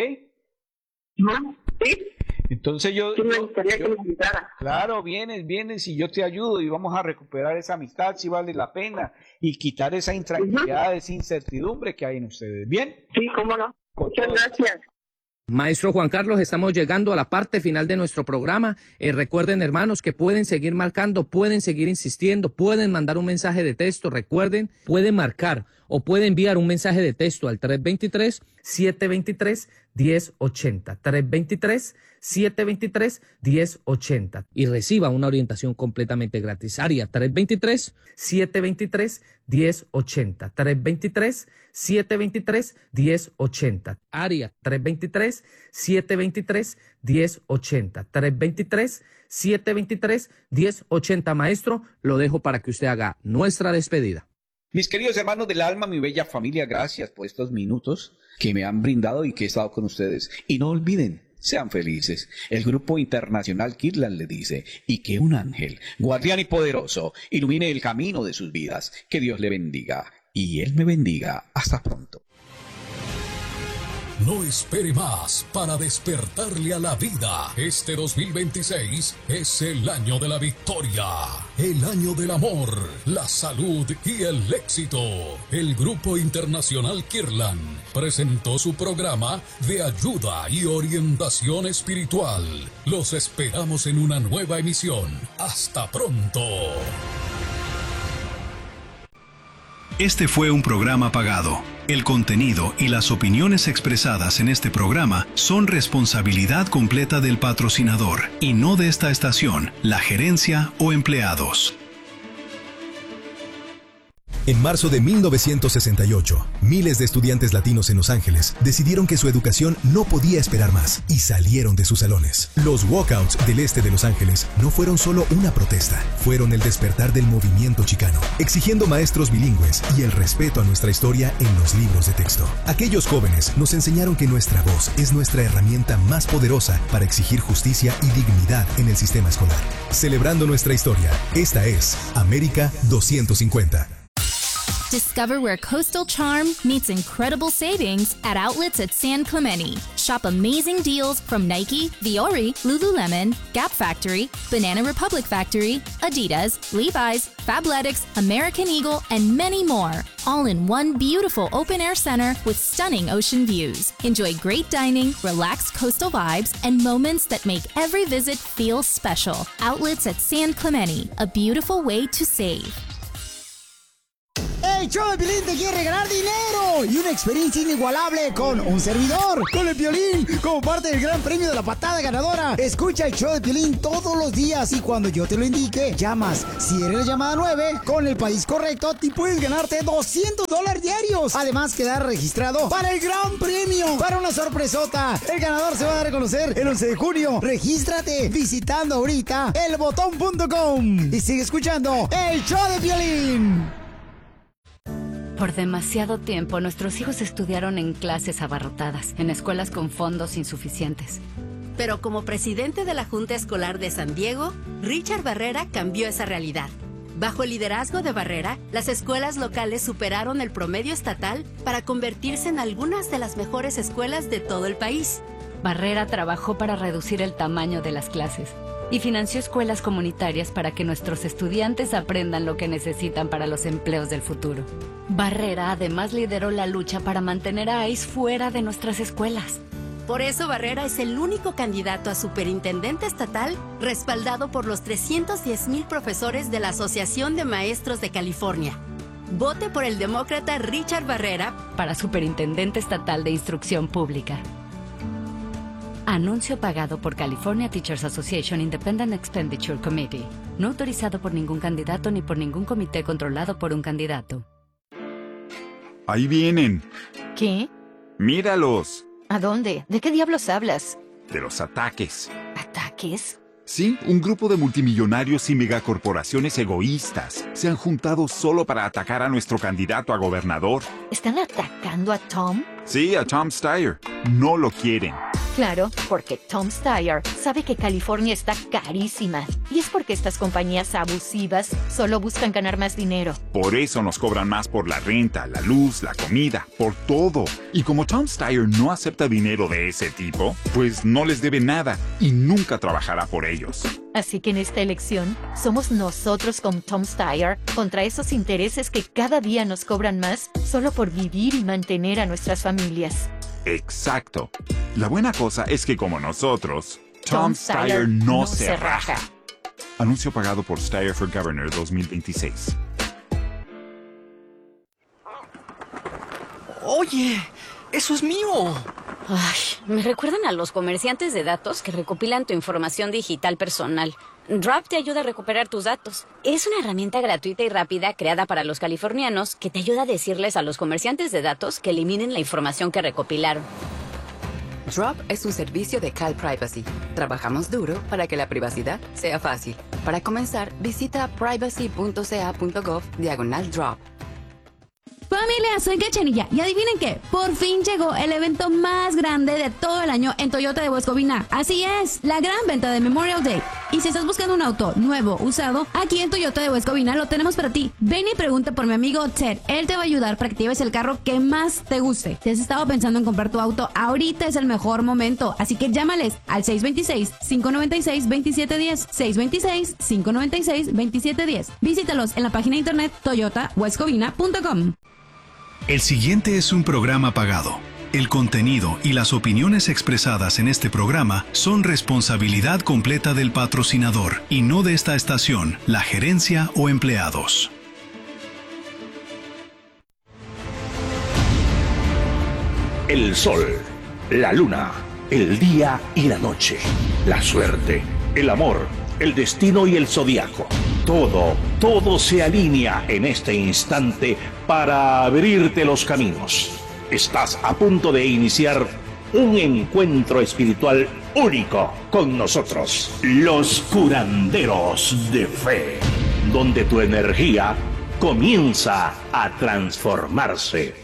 No, sí. Entonces yo, sí, me yo, gustaría yo que me invitara. Claro, vienes, vienes y yo te ayudo y vamos a recuperar esa amistad si vale la pena y quitar esa intranquilidad, uh-huh. esa incertidumbre que hay en ustedes. ¿Bien? Sí, cómo no. Muchas gracias. Maestro Juan Carlos, estamos llegando a la parte final de nuestro programa. Eh, recuerden, hermanos, que pueden seguir marcando, pueden seguir insistiendo, pueden mandar un mensaje de texto. Recuerden, pueden marcar o pueden enviar un mensaje de texto al tres dos tres, siete dos tres, uno cero ocho cero. tres dos tres, siete dos tres, uno cero ocho cero. Y reciba una orientación completamente gratis. Área tres dos tres, siete dos tres, uno cero ocho cero. tres dos tres, siete dos tres, uno cero ocho cero. Área tres dos tres, siete dos tres, uno cero ocho cero. tres dos tres, siete dos tres, uno cero ocho cero. Maestro, lo dejo para que usted haga nuestra despedida. Mis queridos hermanos del alma, mi bella familia, gracias por estos minutos que me han brindado y que he estado con ustedes. Y no olviden, sean felices. El Grupo Internacional Kirtland le dice, y que un ángel, guardián y poderoso, ilumine el camino de sus vidas. Que Dios le bendiga. Y Él me bendiga. Hasta pronto. No espere más para despertarle a la vida. Este dos mil veintiséis es el año de la victoria, el año del amor, la salud y el éxito. El Grupo Internacional Kirtland presentó su programa de ayuda y orientación espiritual. Los esperamos en una nueva emisión. Hasta pronto. Este fue un programa pagado. El contenido y las opiniones expresadas en este programa son responsabilidad completa del patrocinador y no de esta estación, la gerencia o empleados. En marzo de mil novecientos sesenta y ocho, miles de estudiantes latinos en Los Ángeles decidieron que su educación no podía esperar más y salieron de sus salones. Los walkouts del este de Los Ángeles no fueron solo una protesta, fueron el despertar del movimiento chicano, exigiendo maestros bilingües y el respeto a nuestra historia en los libros de texto. Aquellos jóvenes nos enseñaron que nuestra voz es nuestra herramienta más poderosa para exigir justicia y dignidad en el sistema escolar. Celebrando nuestra historia, esta es América doscientos cincuenta. Discover where coastal charm meets incredible savings at outlets at San Clemente. Shop amazing deals from Nike, Viore, Lululemon, Gap Factory, Banana Republic Factory, Adidas, Levi's, Fabletics, American Eagle, and many more. All in one beautiful open-air center with stunning ocean views. Enjoy great dining, relaxed coastal vibes, and moments that make every visit feel special. Outlets at San Clemente, a beautiful way to save. El show de Piolín te quiere regalar dinero y una experiencia inigualable con un servidor, con el Piolín, como parte del gran premio de la patada ganadora. Escucha el show de Piolín todos los días y cuando yo te lo indique, llamas. Si eres la llamada nueve, con el país correcto, te puedes ganarte doscientos dólares diarios. Además, quedar registrado para el gran premio, para una sorpresota. El ganador se va a dar a conocer el once de junio. Regístrate visitando ahorita el botón punto com y sigue escuchando el show de Piolín. Por demasiado tiempo, nuestros hijos estudiaron en clases abarrotadas, en escuelas con fondos insuficientes. Pero como presidente de la Junta Escolar de San Diego, Richard Barrera cambió esa realidad. Bajo el liderazgo de Barrera, las escuelas locales superaron el promedio estatal para convertirse en algunas de las mejores escuelas de todo el país. Barrera trabajó para reducir el tamaño de las clases y financió escuelas comunitarias para que nuestros estudiantes aprendan lo que necesitan para los empleos del futuro. Barrera además lideró la lucha para mantener a ICE fuera de nuestras escuelas. Por eso Barrera es el único candidato a superintendente estatal respaldado por los trescientos diez mil profesores de la Asociación de Maestros de California. Vote por el demócrata Richard Barrera para superintendente estatal de instrucción pública. Anuncio pagado por California Teachers Association Independent Expenditure Committee. No autorizado por ningún candidato ni por ningún comité controlado por un candidato. Ahí vienen. ¿Qué? Míralos. ¿A dónde? ¿De qué diablos hablas? De los ataques. ¿Ataques? Sí, un grupo de multimillonarios y megacorporaciones egoístas se han juntado solo para atacar a nuestro candidato a gobernador. ¿Están atacando a Tom? Sí, a Tom Steyer. No lo quieren. Claro, porque Tom Steyer sabe que California está carísima. Y es porque estas compañías abusivas solo buscan ganar más dinero. Por eso nos cobran más por la renta, la luz, la comida, por todo. Y como Tom Steyer no acepta dinero de ese tipo, pues no les debe nada y nunca trabajará por ellos. Así que en esta elección, somos nosotros con Tom Steyer contra esos intereses que cada día nos cobran más solo por vivir y mantener a nuestras familias. Exacto. La buena cosa es que como nosotros, Tom, Tom Steyer, Steyer no, no se, se raja. raja. Anuncio pagado por Steyer for Governor dos mil veintiséis. Oye, eso es mío. Ay, me recuerdan a los comerciantes de datos que recopilan tu información digital personal. Drop te ayuda a recuperar tus datos. Es una herramienta gratuita y rápida creada para los californianos que te ayuda a decirles a los comerciantes de datos que eliminen la información que recopilaron. Drop es un servicio de Cal Privacy. Trabajamos duro para que la privacidad sea fácil. Para comenzar, visita privacy.ca.gov diagonal drop. Familia, soy Cachanilla y adivinen qué, por fin llegó el evento más grande de todo el año en Toyota de Huescovina. Así es, la gran venta de Memorial Day. Y si estás buscando un auto nuevo, usado, aquí en Toyota de Huescovina lo tenemos para ti. Ven y pregunta por mi amigo Ted, él te va a ayudar para que te lleves el carro que más te guste. Si has estado pensando en comprar tu auto, ahorita es el mejor momento, así que llámales al seis dos seis, cinco nueve seis, dos siete uno cero, seis dos seis, cinco nueve seis, dos siete uno cero. Visítalos en la página de internet toyota huescovina punto com. El siguiente es un programa pagado. El contenido y las opiniones expresadas en este programa son responsabilidad completa del patrocinador y no de esta estación, la gerencia o empleados. El sol, la luna, el día y la noche, la suerte, el amor, el destino y el zodiaco. Todo, todo se alinea en este instante para abrirte los caminos. Estás a punto de iniciar un encuentro espiritual único con nosotros, los curanderos de fe, donde tu energía comienza a transformarse.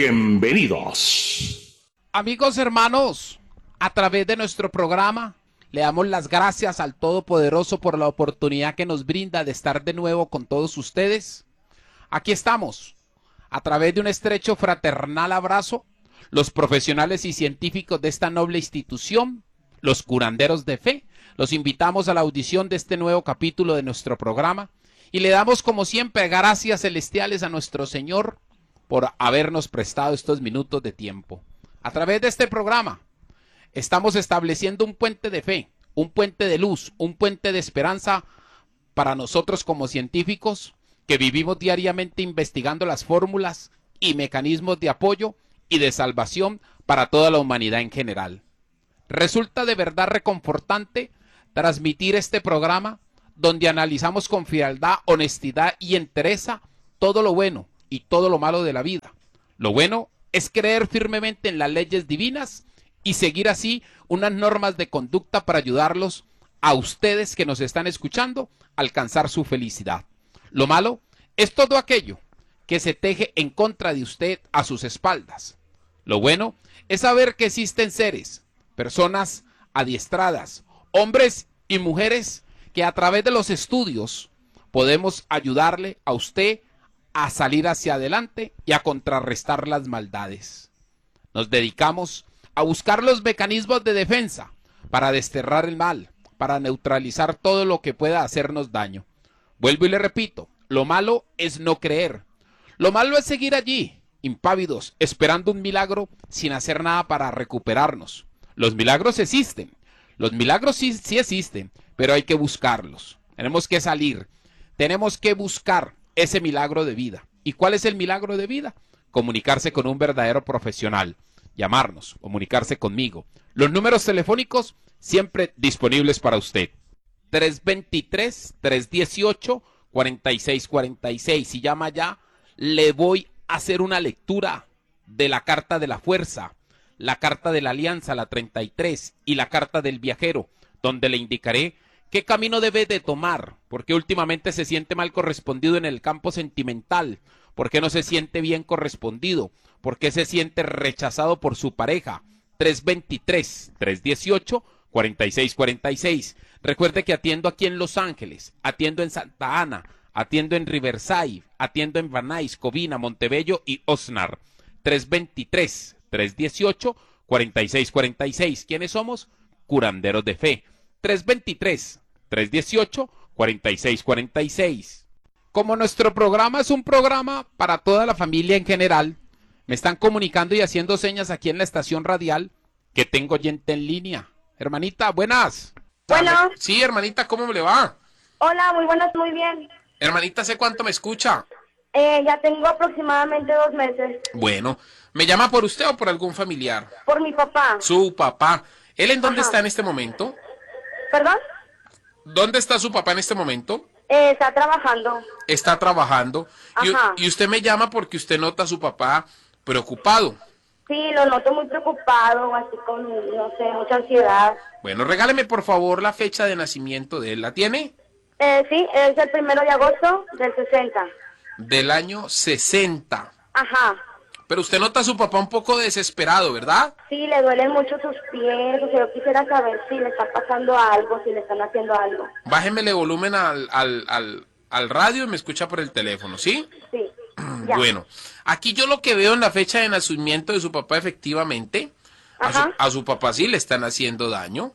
Bienvenidos. Amigos hermanos, a través de nuestro programa le damos las gracias al Todopoderoso por la oportunidad que nos brinda de estar de nuevo con todos ustedes. Aquí estamos, a través de un estrecho fraternal abrazo, los profesionales y científicos de esta noble institución, los curanderos de fe. Los invitamos a la audición de este nuevo capítulo de nuestro programa y le damos como siempre gracias celestiales a nuestro Señor por habernos prestado estos minutos de tiempo. A través de este programa estamos estableciendo un puente de fe, un puente de luz, un puente de esperanza para nosotros como científicos que vivimos diariamente investigando las fórmulas y mecanismos de apoyo y de salvación para toda la humanidad en general. Resulta de verdad reconfortante transmitir este programa donde analizamos con frialdad, honestidad y entereza todo lo bueno y todo lo malo de la vida. Lo bueno es creer firmemente en las leyes divinas y seguir así unas normas de conducta para ayudarlos a ustedes que nos están escuchando a alcanzar su felicidad. Lo malo es todo aquello que se teje en contra de usted a sus espaldas. Lo bueno es saber que existen seres, personas adiestradas, hombres y mujeres que a través de los estudios podemos ayudarle a usted a salir hacia adelante y a contrarrestar las maldades. Nos dedicamos a buscar los mecanismos de defensa para desterrar el mal, para neutralizar todo lo que pueda hacernos daño. Vuelvo y le repito, lo malo es no creer. Lo malo es seguir allí, impávidos, esperando un milagro sin hacer nada para recuperarnos. Los milagros existen, los milagros sí, sí existen, pero hay que buscarlos. Tenemos que salir, tenemos que buscar ese milagro de vida. ¿Y cuál es el milagro de vida? Comunicarse con un verdadero profesional, llamarnos, comunicarse conmigo. Los números telefónicos siempre disponibles para usted. tres dos tres, tres uno ocho, cuatro seis cuatro seis. Si llama ya, le voy a hacer una lectura de la carta de la fuerza, la carta de la alianza, la treinta y tres, y la carta del viajero, donde le indicaré qué camino debe de tomar, porque últimamente se siente mal correspondido en el campo sentimental, porque no se siente bien correspondido, porque se siente rechazado por su pareja. tres dos tres, tres uno ocho, cuatro seis cuatro seis. Recuerde que atiendo aquí en Los Ángeles, atiendo en Santa Ana, atiendo en Riverside, atiendo en Van Nuys, Covina, Montebello y Oxnard. tres dos tres, tres uno ocho, cuatro seis cuatro seis. ¿Quiénes somos? Curanderos de fe. tres dos tres, tres uno ocho, cuatro seis cuatro seis. Como nuestro programa es un programa para toda la familia en general, me están comunicando y haciendo señas aquí en la estación radial que tengo gente en línea. Hermanita, buenas. Bueno. Sí, hermanita, ¿cómo le va? Hola, muy buenas, muy bien. Hermanita, ¿sé cuánto me escucha? Eh, ya tengo aproximadamente dos meses. Bueno, ¿me llama por usted o por algún familiar? Por mi papá. Su papá. ¿Él en dónde Ajá. está en este momento? ¿Perdón? ¿Dónde está su papá en este momento? Eh, está trabajando. Está trabajando. Y, Ajá. y usted me llama porque usted nota a su papá preocupado. Sí, lo noto muy preocupado, así con, no sé, mucha ansiedad. Bueno, regáleme por favor la fecha de nacimiento de él. ¿La tiene? Eh, sí, es el primero de agosto del sesenta. Del año sesenta. Ajá. Pero usted nota a su papá un poco desesperado, ¿verdad? Sí, le duelen mucho sus pies, o sea, yo quisiera saber si le está pasando algo, si le están haciendo algo. Bájemele volumen al, al, al, al radio y me escucha por el teléfono, ¿sí? Sí. Ya. Bueno, aquí yo lo que veo en la fecha de nacimiento de su papá, efectivamente, a su, a su papá sí le están haciendo daño,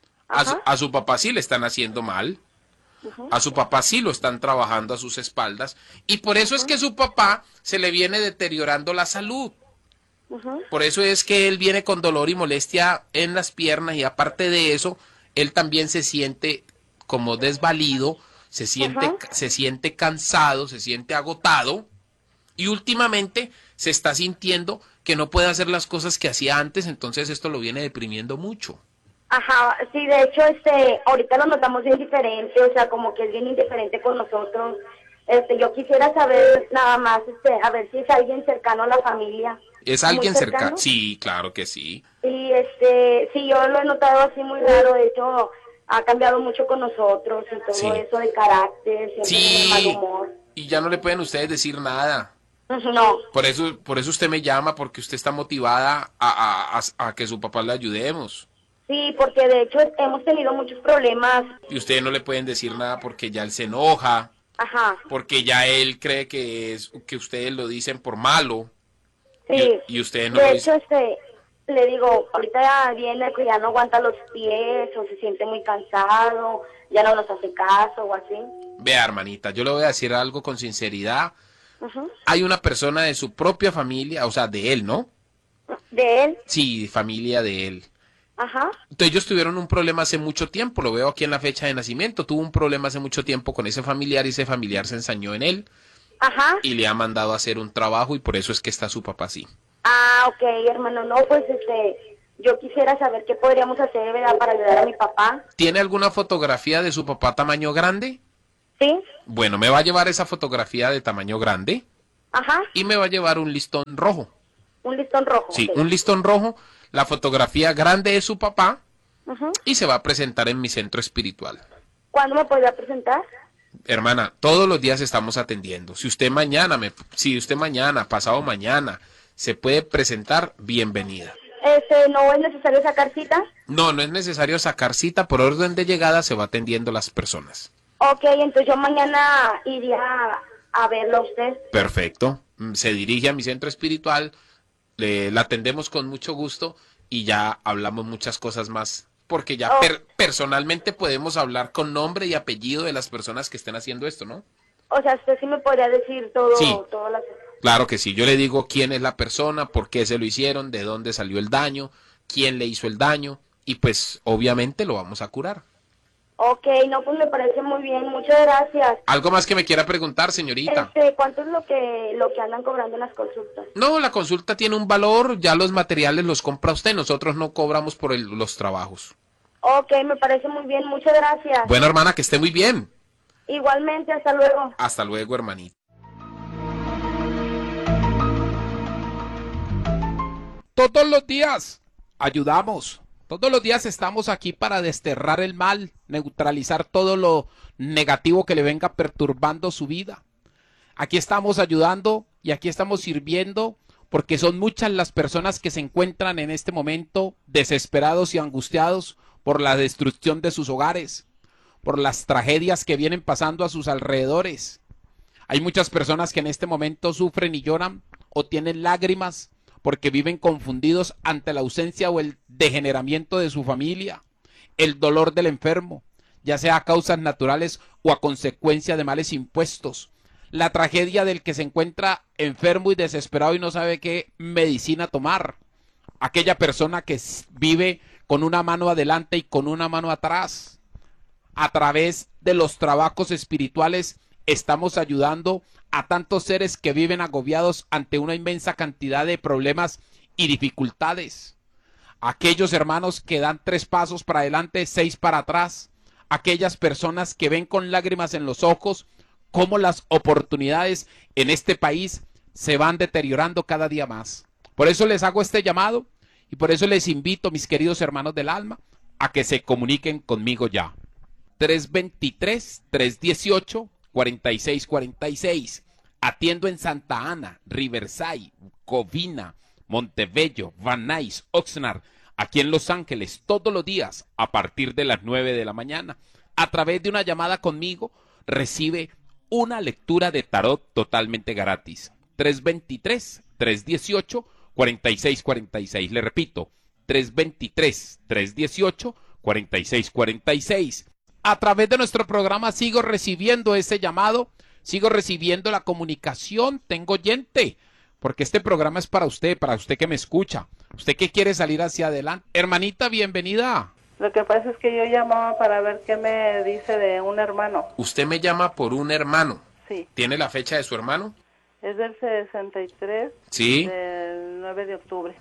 a su, a su papá sí le están haciendo mal, uh-huh. a su papá sí lo están trabajando a sus espaldas, y por eso uh-huh. es que su papá se le viene deteriorando la salud. Uh-huh. Por eso es que él viene con dolor y molestia en las piernas, y aparte de eso, él también se siente como desvalido, se siente, uh-huh. se siente cansado, se siente agotado. Y últimamente se está sintiendo que no puede hacer las cosas que hacía antes, entonces esto lo viene deprimiendo mucho. Ajá, sí, de hecho, este, ahorita lo notamos bien diferente, o sea, como que es bien indiferente con nosotros. Este, yo quisiera saber nada más, este, a ver si es alguien cercano a la familia. ¿Es alguien cercano? Sí, claro que sí. Y este, sí, yo lo he notado así muy raro, de hecho, ha cambiado mucho con nosotros y todo Sí. eso de carácter, siempre Sí. tiene mal humor. Y ya no le pueden ustedes decir nada. No. Por eso, por eso usted me llama, porque usted está motivada a, a, a, a que su papá le ayudemos. Sí, porque de hecho hemos tenido muchos problemas. Y ustedes no le pueden decir nada porque ya él se enoja, Ajá. porque ya él cree que es que ustedes lo dicen por malo. Sí. Y, y ustedes no De lo hecho, dicen. este, le digo, ahorita ya viene que ya no aguanta los pies o se siente muy cansado, ya no nos hace caso o así. Vea, hermanita, yo le voy a decir algo con sinceridad. Ujú. Hay una persona de su propia familia, o sea, de él, ¿no? De él. Sí, familia de él. Ajá. Entonces ellos tuvieron un problema hace mucho tiempo, lo veo aquí en la fecha de nacimiento, tuvo un problema hace mucho tiempo con ese familiar y ese familiar se ensañó en él Ajá. y le ha mandado a hacer un trabajo y por eso es que está su papá así. Ah, ok, hermano, no, pues este, yo quisiera saber qué podríamos hacer, ¿verdad?, para ayudar a mi papá. ¿Tiene alguna fotografía de su papá tamaño grande? Sí. Bueno, me va a llevar esa fotografía de tamaño grande Ajá. y me va a llevar un listón rojo. Un listón rojo. Sí, ok. un listón rojo, la fotografía grande de su papá Ujú. y se va a presentar en mi centro espiritual. ¿Cuándo me podría presentar? Hermana, todos los días estamos atendiendo. Si usted mañana, me, si usted mañana, pasado mañana, se puede presentar, bienvenida. Este, ¿no es necesario sacar cita? No, no es necesario sacar cita, por orden de llegada se va atendiendo las personas. Ok, entonces yo mañana iría a verlo a usted. Perfecto. Mm, Se dirige a mi centro espiritual, le, la atendemos con mucho gusto y ya hablamos muchas cosas más. Porque ya Oh. per- personalmente podemos hablar con nombre y apellido de las personas que estén haciendo esto, ¿no? O sea, usted sí me podría decir todo, Sí. todas las... Claro que sí, yo le digo quién es la persona, por qué se lo hicieron, de dónde salió el daño, quién le hizo el daño y pues obviamente lo vamos a curar. Ok, no, pues me parece muy bien, muchas gracias. ¿Algo más que me quiera preguntar, señorita? Este, ¿cuánto es lo que lo que andan cobrando en las consultas? No, la consulta tiene un valor, ya los materiales los compra usted, nosotros no cobramos por el- los trabajos. Ok, me parece muy bien, muchas gracias. Bueno, hermana, que esté muy bien. Igualmente, hasta luego. Hasta luego, hermanita. Todos los días ayudamos. Todos los días estamos aquí para desterrar el mal, neutralizar todo lo negativo que le venga perturbando su vida. Aquí estamos ayudando y aquí estamos sirviendo porque son muchas las personas que se encuentran en este momento desesperados y angustiados por la destrucción de sus hogares, por las tragedias que vienen pasando a sus alrededores. Hay muchas personas que en este momento sufren y lloran o tienen lágrimas porque viven confundidos ante la ausencia o el degeneramiento de su familia, el dolor del enfermo, ya sea a causas naturales o a consecuencia de males impuestos, la tragedia del que se encuentra enfermo y desesperado y no sabe qué medicina tomar, aquella persona que vive con una mano adelante y con una mano atrás. A través de los trabajos espirituales estamos ayudando a tantos seres que viven agobiados ante una inmensa cantidad de problemas y dificultades. Aquellos hermanos que dan tres pasos para adelante, seis para atrás. Aquellas personas que ven con lágrimas en los ojos cómo las oportunidades en este país se van deteriorando cada día más. Por eso les hago este llamado y por eso les invito, mis queridos hermanos del alma, a que se comuniquen conmigo ya. tres dos tres, tres uno ocho, cuatro seis cuatro seis. Atiendo en Santa Ana, Riverside, Covina, Montebello, Van Nuys, Oxnard, aquí en Los Ángeles, todos los días a partir de las nueve de la mañana. A través de una llamada conmigo recibe una lectura de tarot totalmente gratis. tres dos tres, tres uno ocho, cuatro seis cuatro seis. Le repito, tres dos tres, tres uno ocho, cuatro seis cuatro seis. A través de nuestro programa sigo recibiendo ese llamado, sigo recibiendo la comunicación, tengo oyente, porque este programa es para usted, para usted que me escucha, usted que quiere salir hacia adelante. Hermanita, bienvenida. Lo que pasa es que yo llamaba para ver qué me dice de un hermano. Usted me llama por un hermano. Sí. ¿Tiene la fecha de su hermano? Es del sesenta y tres, Sí. del nueve de octubre.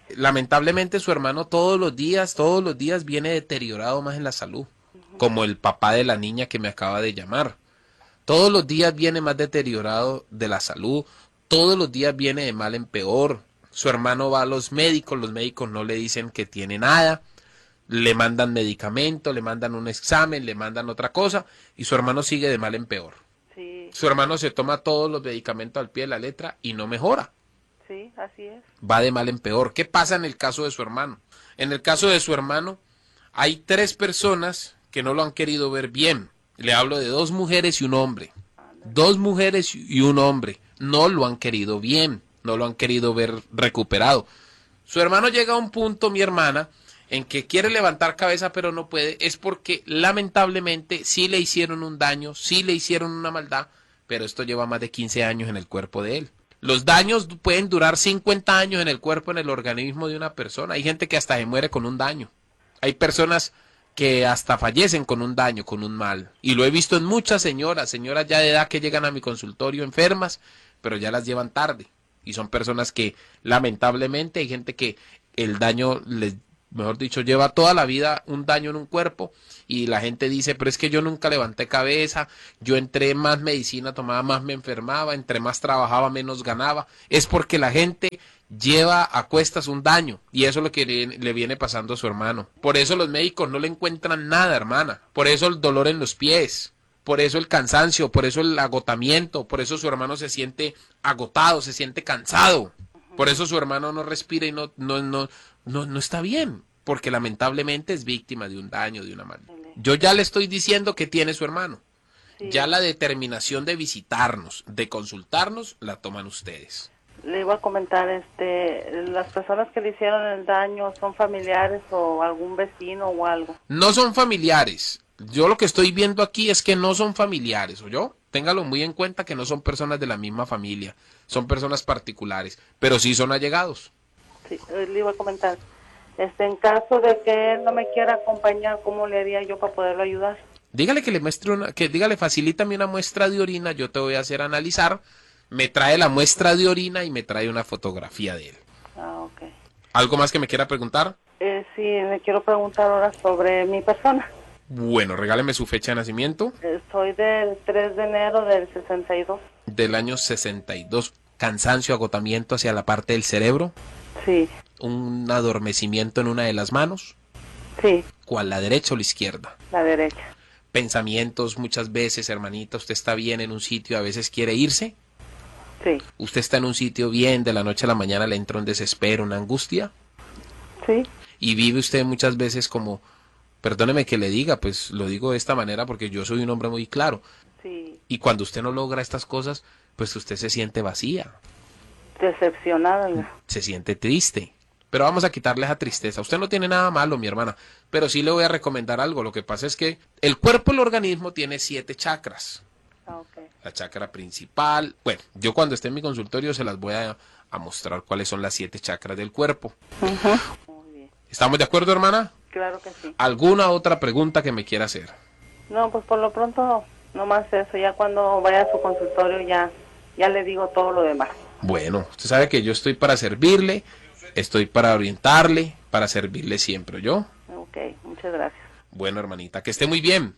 Lamentablemente su hermano todos los días, todos los días viene deteriorado más en la salud, como el papá de la niña que me acaba de llamar. Todos los días viene más deteriorado de la salud, todos los días viene de mal en peor. Su hermano va a los médicos, los médicos no le dicen que tiene nada, le mandan medicamento, le mandan un examen, le mandan otra cosa, y su hermano sigue de mal en peor. Sí. Su hermano se toma todos los medicamentos al pie de la letra y no mejora. Sí, así es. Va de mal en peor. ¿Qué pasa en el caso de su hermano? En el caso de su hermano, hay tres personas que no lo han querido ver bien. Le hablo de dos mujeres y un hombre. Dos mujeres y un hombre. No lo han querido bien. No lo han querido ver recuperado. Su hermano llega a un punto, mi hermana, en que quiere levantar cabeza pero no puede. Es porque lamentablemente sí le hicieron un daño, sí le hicieron una maldad, pero esto lleva más de quince años en el cuerpo de él. Los daños pueden durar cincuenta años en el cuerpo, en el organismo de una persona. Hay gente que hasta se muere con un daño. Hay personas que hasta fallecen con un daño, con un mal. Y lo he visto en muchas señoras, señoras ya de edad que llegan a mi consultorio enfermas, pero ya las llevan tarde. Y son personas que lamentablemente hay gente que el daño les, mejor dicho, lleva toda la vida un daño en un cuerpo y la gente dice, pero es que yo nunca levanté cabeza, yo entre más medicina tomaba, más me enfermaba, entre más trabajaba, menos ganaba. Es porque la gente lleva a cuestas un daño y eso es lo que le, le viene pasando a su hermano. Por eso los médicos no le encuentran nada, hermana. Por eso el dolor en los pies, por eso el cansancio, por eso el agotamiento, por eso su hermano se siente agotado, se siente cansado. Por eso su hermano no respira y no, no, no, no, no está bien, porque lamentablemente es víctima de un daño, de una maldad. Yo ya le estoy diciendo que tiene su hermano. Sí. Ya la determinación de visitarnos, de consultarnos, la toman ustedes. Le iba a comentar, este, las personas que le hicieron el daño, ¿son familiares o algún vecino o algo? No son familiares. Yo lo que estoy viendo aquí es que no son familiares, ¿oyó? Téngalo muy en cuenta que no son personas de la misma familia, son personas particulares, pero sí son allegados. Sí, le iba a comentar. Este, en caso de que él no me quiera acompañar, ¿cómo le haría yo para poderlo ayudar? Dígale que le muestre una, que dígale, facilítame una muestra de orina, yo te voy a hacer analizar, me trae la muestra de orina y me trae una fotografía de él. Ah, ok. ¿Algo más que me quiera preguntar? Eh, sí, le quiero preguntar ahora sobre mi persona. Bueno, regáleme su fecha de nacimiento. Eh, soy del tres de enero del sesenta y dos. Del año sesenta y dos. Cansancio, agotamiento hacia la parte del cerebro. Sí. Un adormecimiento en una de las manos. Sí. ¿Cuál, la derecha o la izquierda? La derecha. Pensamientos muchas veces, hermanita, usted está bien en un sitio, a veces quiere irse. Sí. Usted está en un sitio bien, de la noche a la mañana le entra un desespero, una angustia. Sí. Y vive usted muchas veces como, perdóneme que le diga, pues lo digo de esta manera porque yo soy un hombre muy claro. Sí. Y cuando usted no logra estas cosas, pues usted se siente vacía. Decepcionada. Se siente triste. Pero vamos a quitarle esa tristeza. Usted no tiene nada malo, mi hermana, pero sí le voy a recomendar algo. Lo que pasa es que el cuerpo, el organismo tiene siete chakras. Ah, okay. La chakra principal. Bueno, yo cuando esté en mi consultorio se las voy a, a mostrar cuáles son las siete chakras del cuerpo. Uh-huh. Muy bien. ¿Estamos de acuerdo, hermana? Claro que sí. ¿Alguna otra pregunta que me quiera hacer? No, pues por lo pronto no más eso. Ya cuando vaya a su consultorio ya, ya le digo todo lo demás. Bueno, usted sabe que yo estoy para servirle, estoy para orientarle, para servirle siempre, ¿yo? Ok, muchas gracias. Bueno, hermanita, que esté muy bien.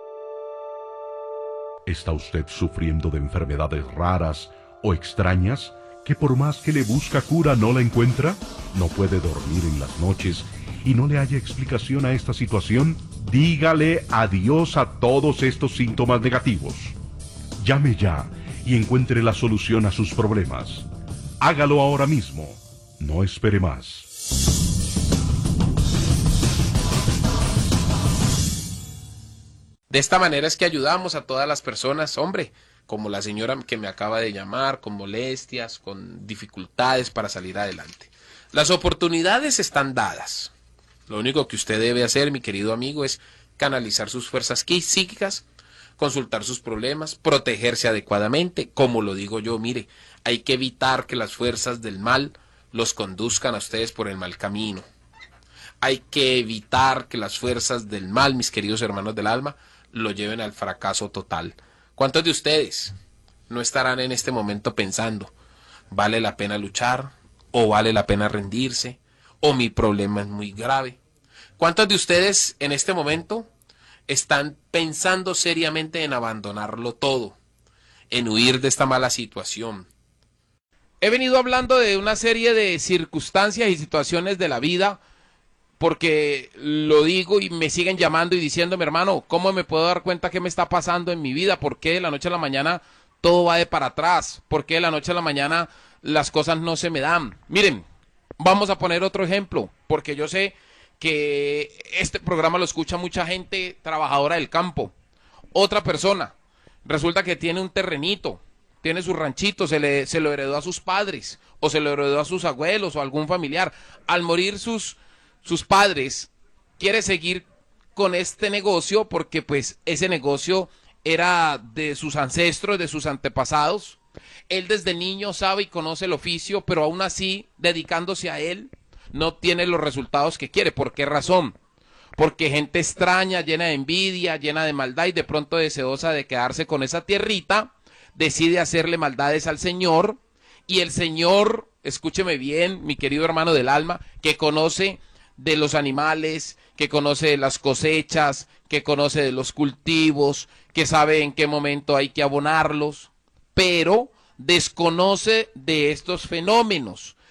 ¿Está usted sufriendo de enfermedades raras o extrañas que por más que le busca cura no la encuentra? ¿No puede dormir en las noches y no le haya explicación a esta situación? Dígale adiós a todos estos síntomas negativos. Llame ya y encuentre la solución a sus problemas. Hágalo ahora mismo. No espere más. De esta manera es que ayudamos a todas las personas, hombre, como la señora que me acaba de llamar, con molestias, con dificultades para salir adelante. Las oportunidades están dadas. Lo único que usted debe hacer, mi querido amigo, es canalizar sus fuerzas psíquicas, consultar sus problemas, protegerse adecuadamente. Como lo digo yo, mire, hay que evitar que las fuerzas del mal los conduzcan a ustedes por el mal camino. Hay que evitar que las fuerzas del mal, mis queridos hermanos del alma, lo lleven al fracaso total. ¿Cuántos de ustedes no estarán en este momento pensando, vale la pena luchar, o vale la pena rendirse, o mi problema es muy grave. ¿Cuántos de ustedes en este momento están pensando seriamente en abandonarlo todo, en huir de esta mala situación? He venido hablando de una serie de circunstancias y situaciones de la vida porque lo digo y me siguen llamando y diciéndome, hermano, ¿cómo me puedo dar cuenta qué me está pasando en mi vida? ¿Por qué de la noche a la mañana todo va de para atrás? ¿Por qué de la noche a la mañana las cosas no se me dan? Miren, vamos a poner otro ejemplo, porque yo sé que este programa lo escucha mucha gente trabajadora del campo. Otra persona, resulta que tiene un terrenito, tiene su ranchito, se, le, se lo heredó a sus padres, o se lo heredó a sus abuelos, o a algún familiar. Al morir sus... sus padres, quiere seguir con este negocio porque pues ese negocio era de sus ancestros, de sus antepasados. Él desde niño sabe y conoce el oficio, pero aún así, dedicándose a él, no tiene los resultados que quiere. ¿Por qué razón? Porque gente extraña, llena de envidia, llena de maldad y de pronto deseosa de quedarse con esa tierrita, decide hacerle maldades al Señor, y el Señor, escúcheme bien, mi querido hermano del alma, que conoce de los animales, que conoce de las cosechas, que conoce de los cultivos, que sabe en qué momento hay que abonarlos, pero desconoce de estos fenómenos,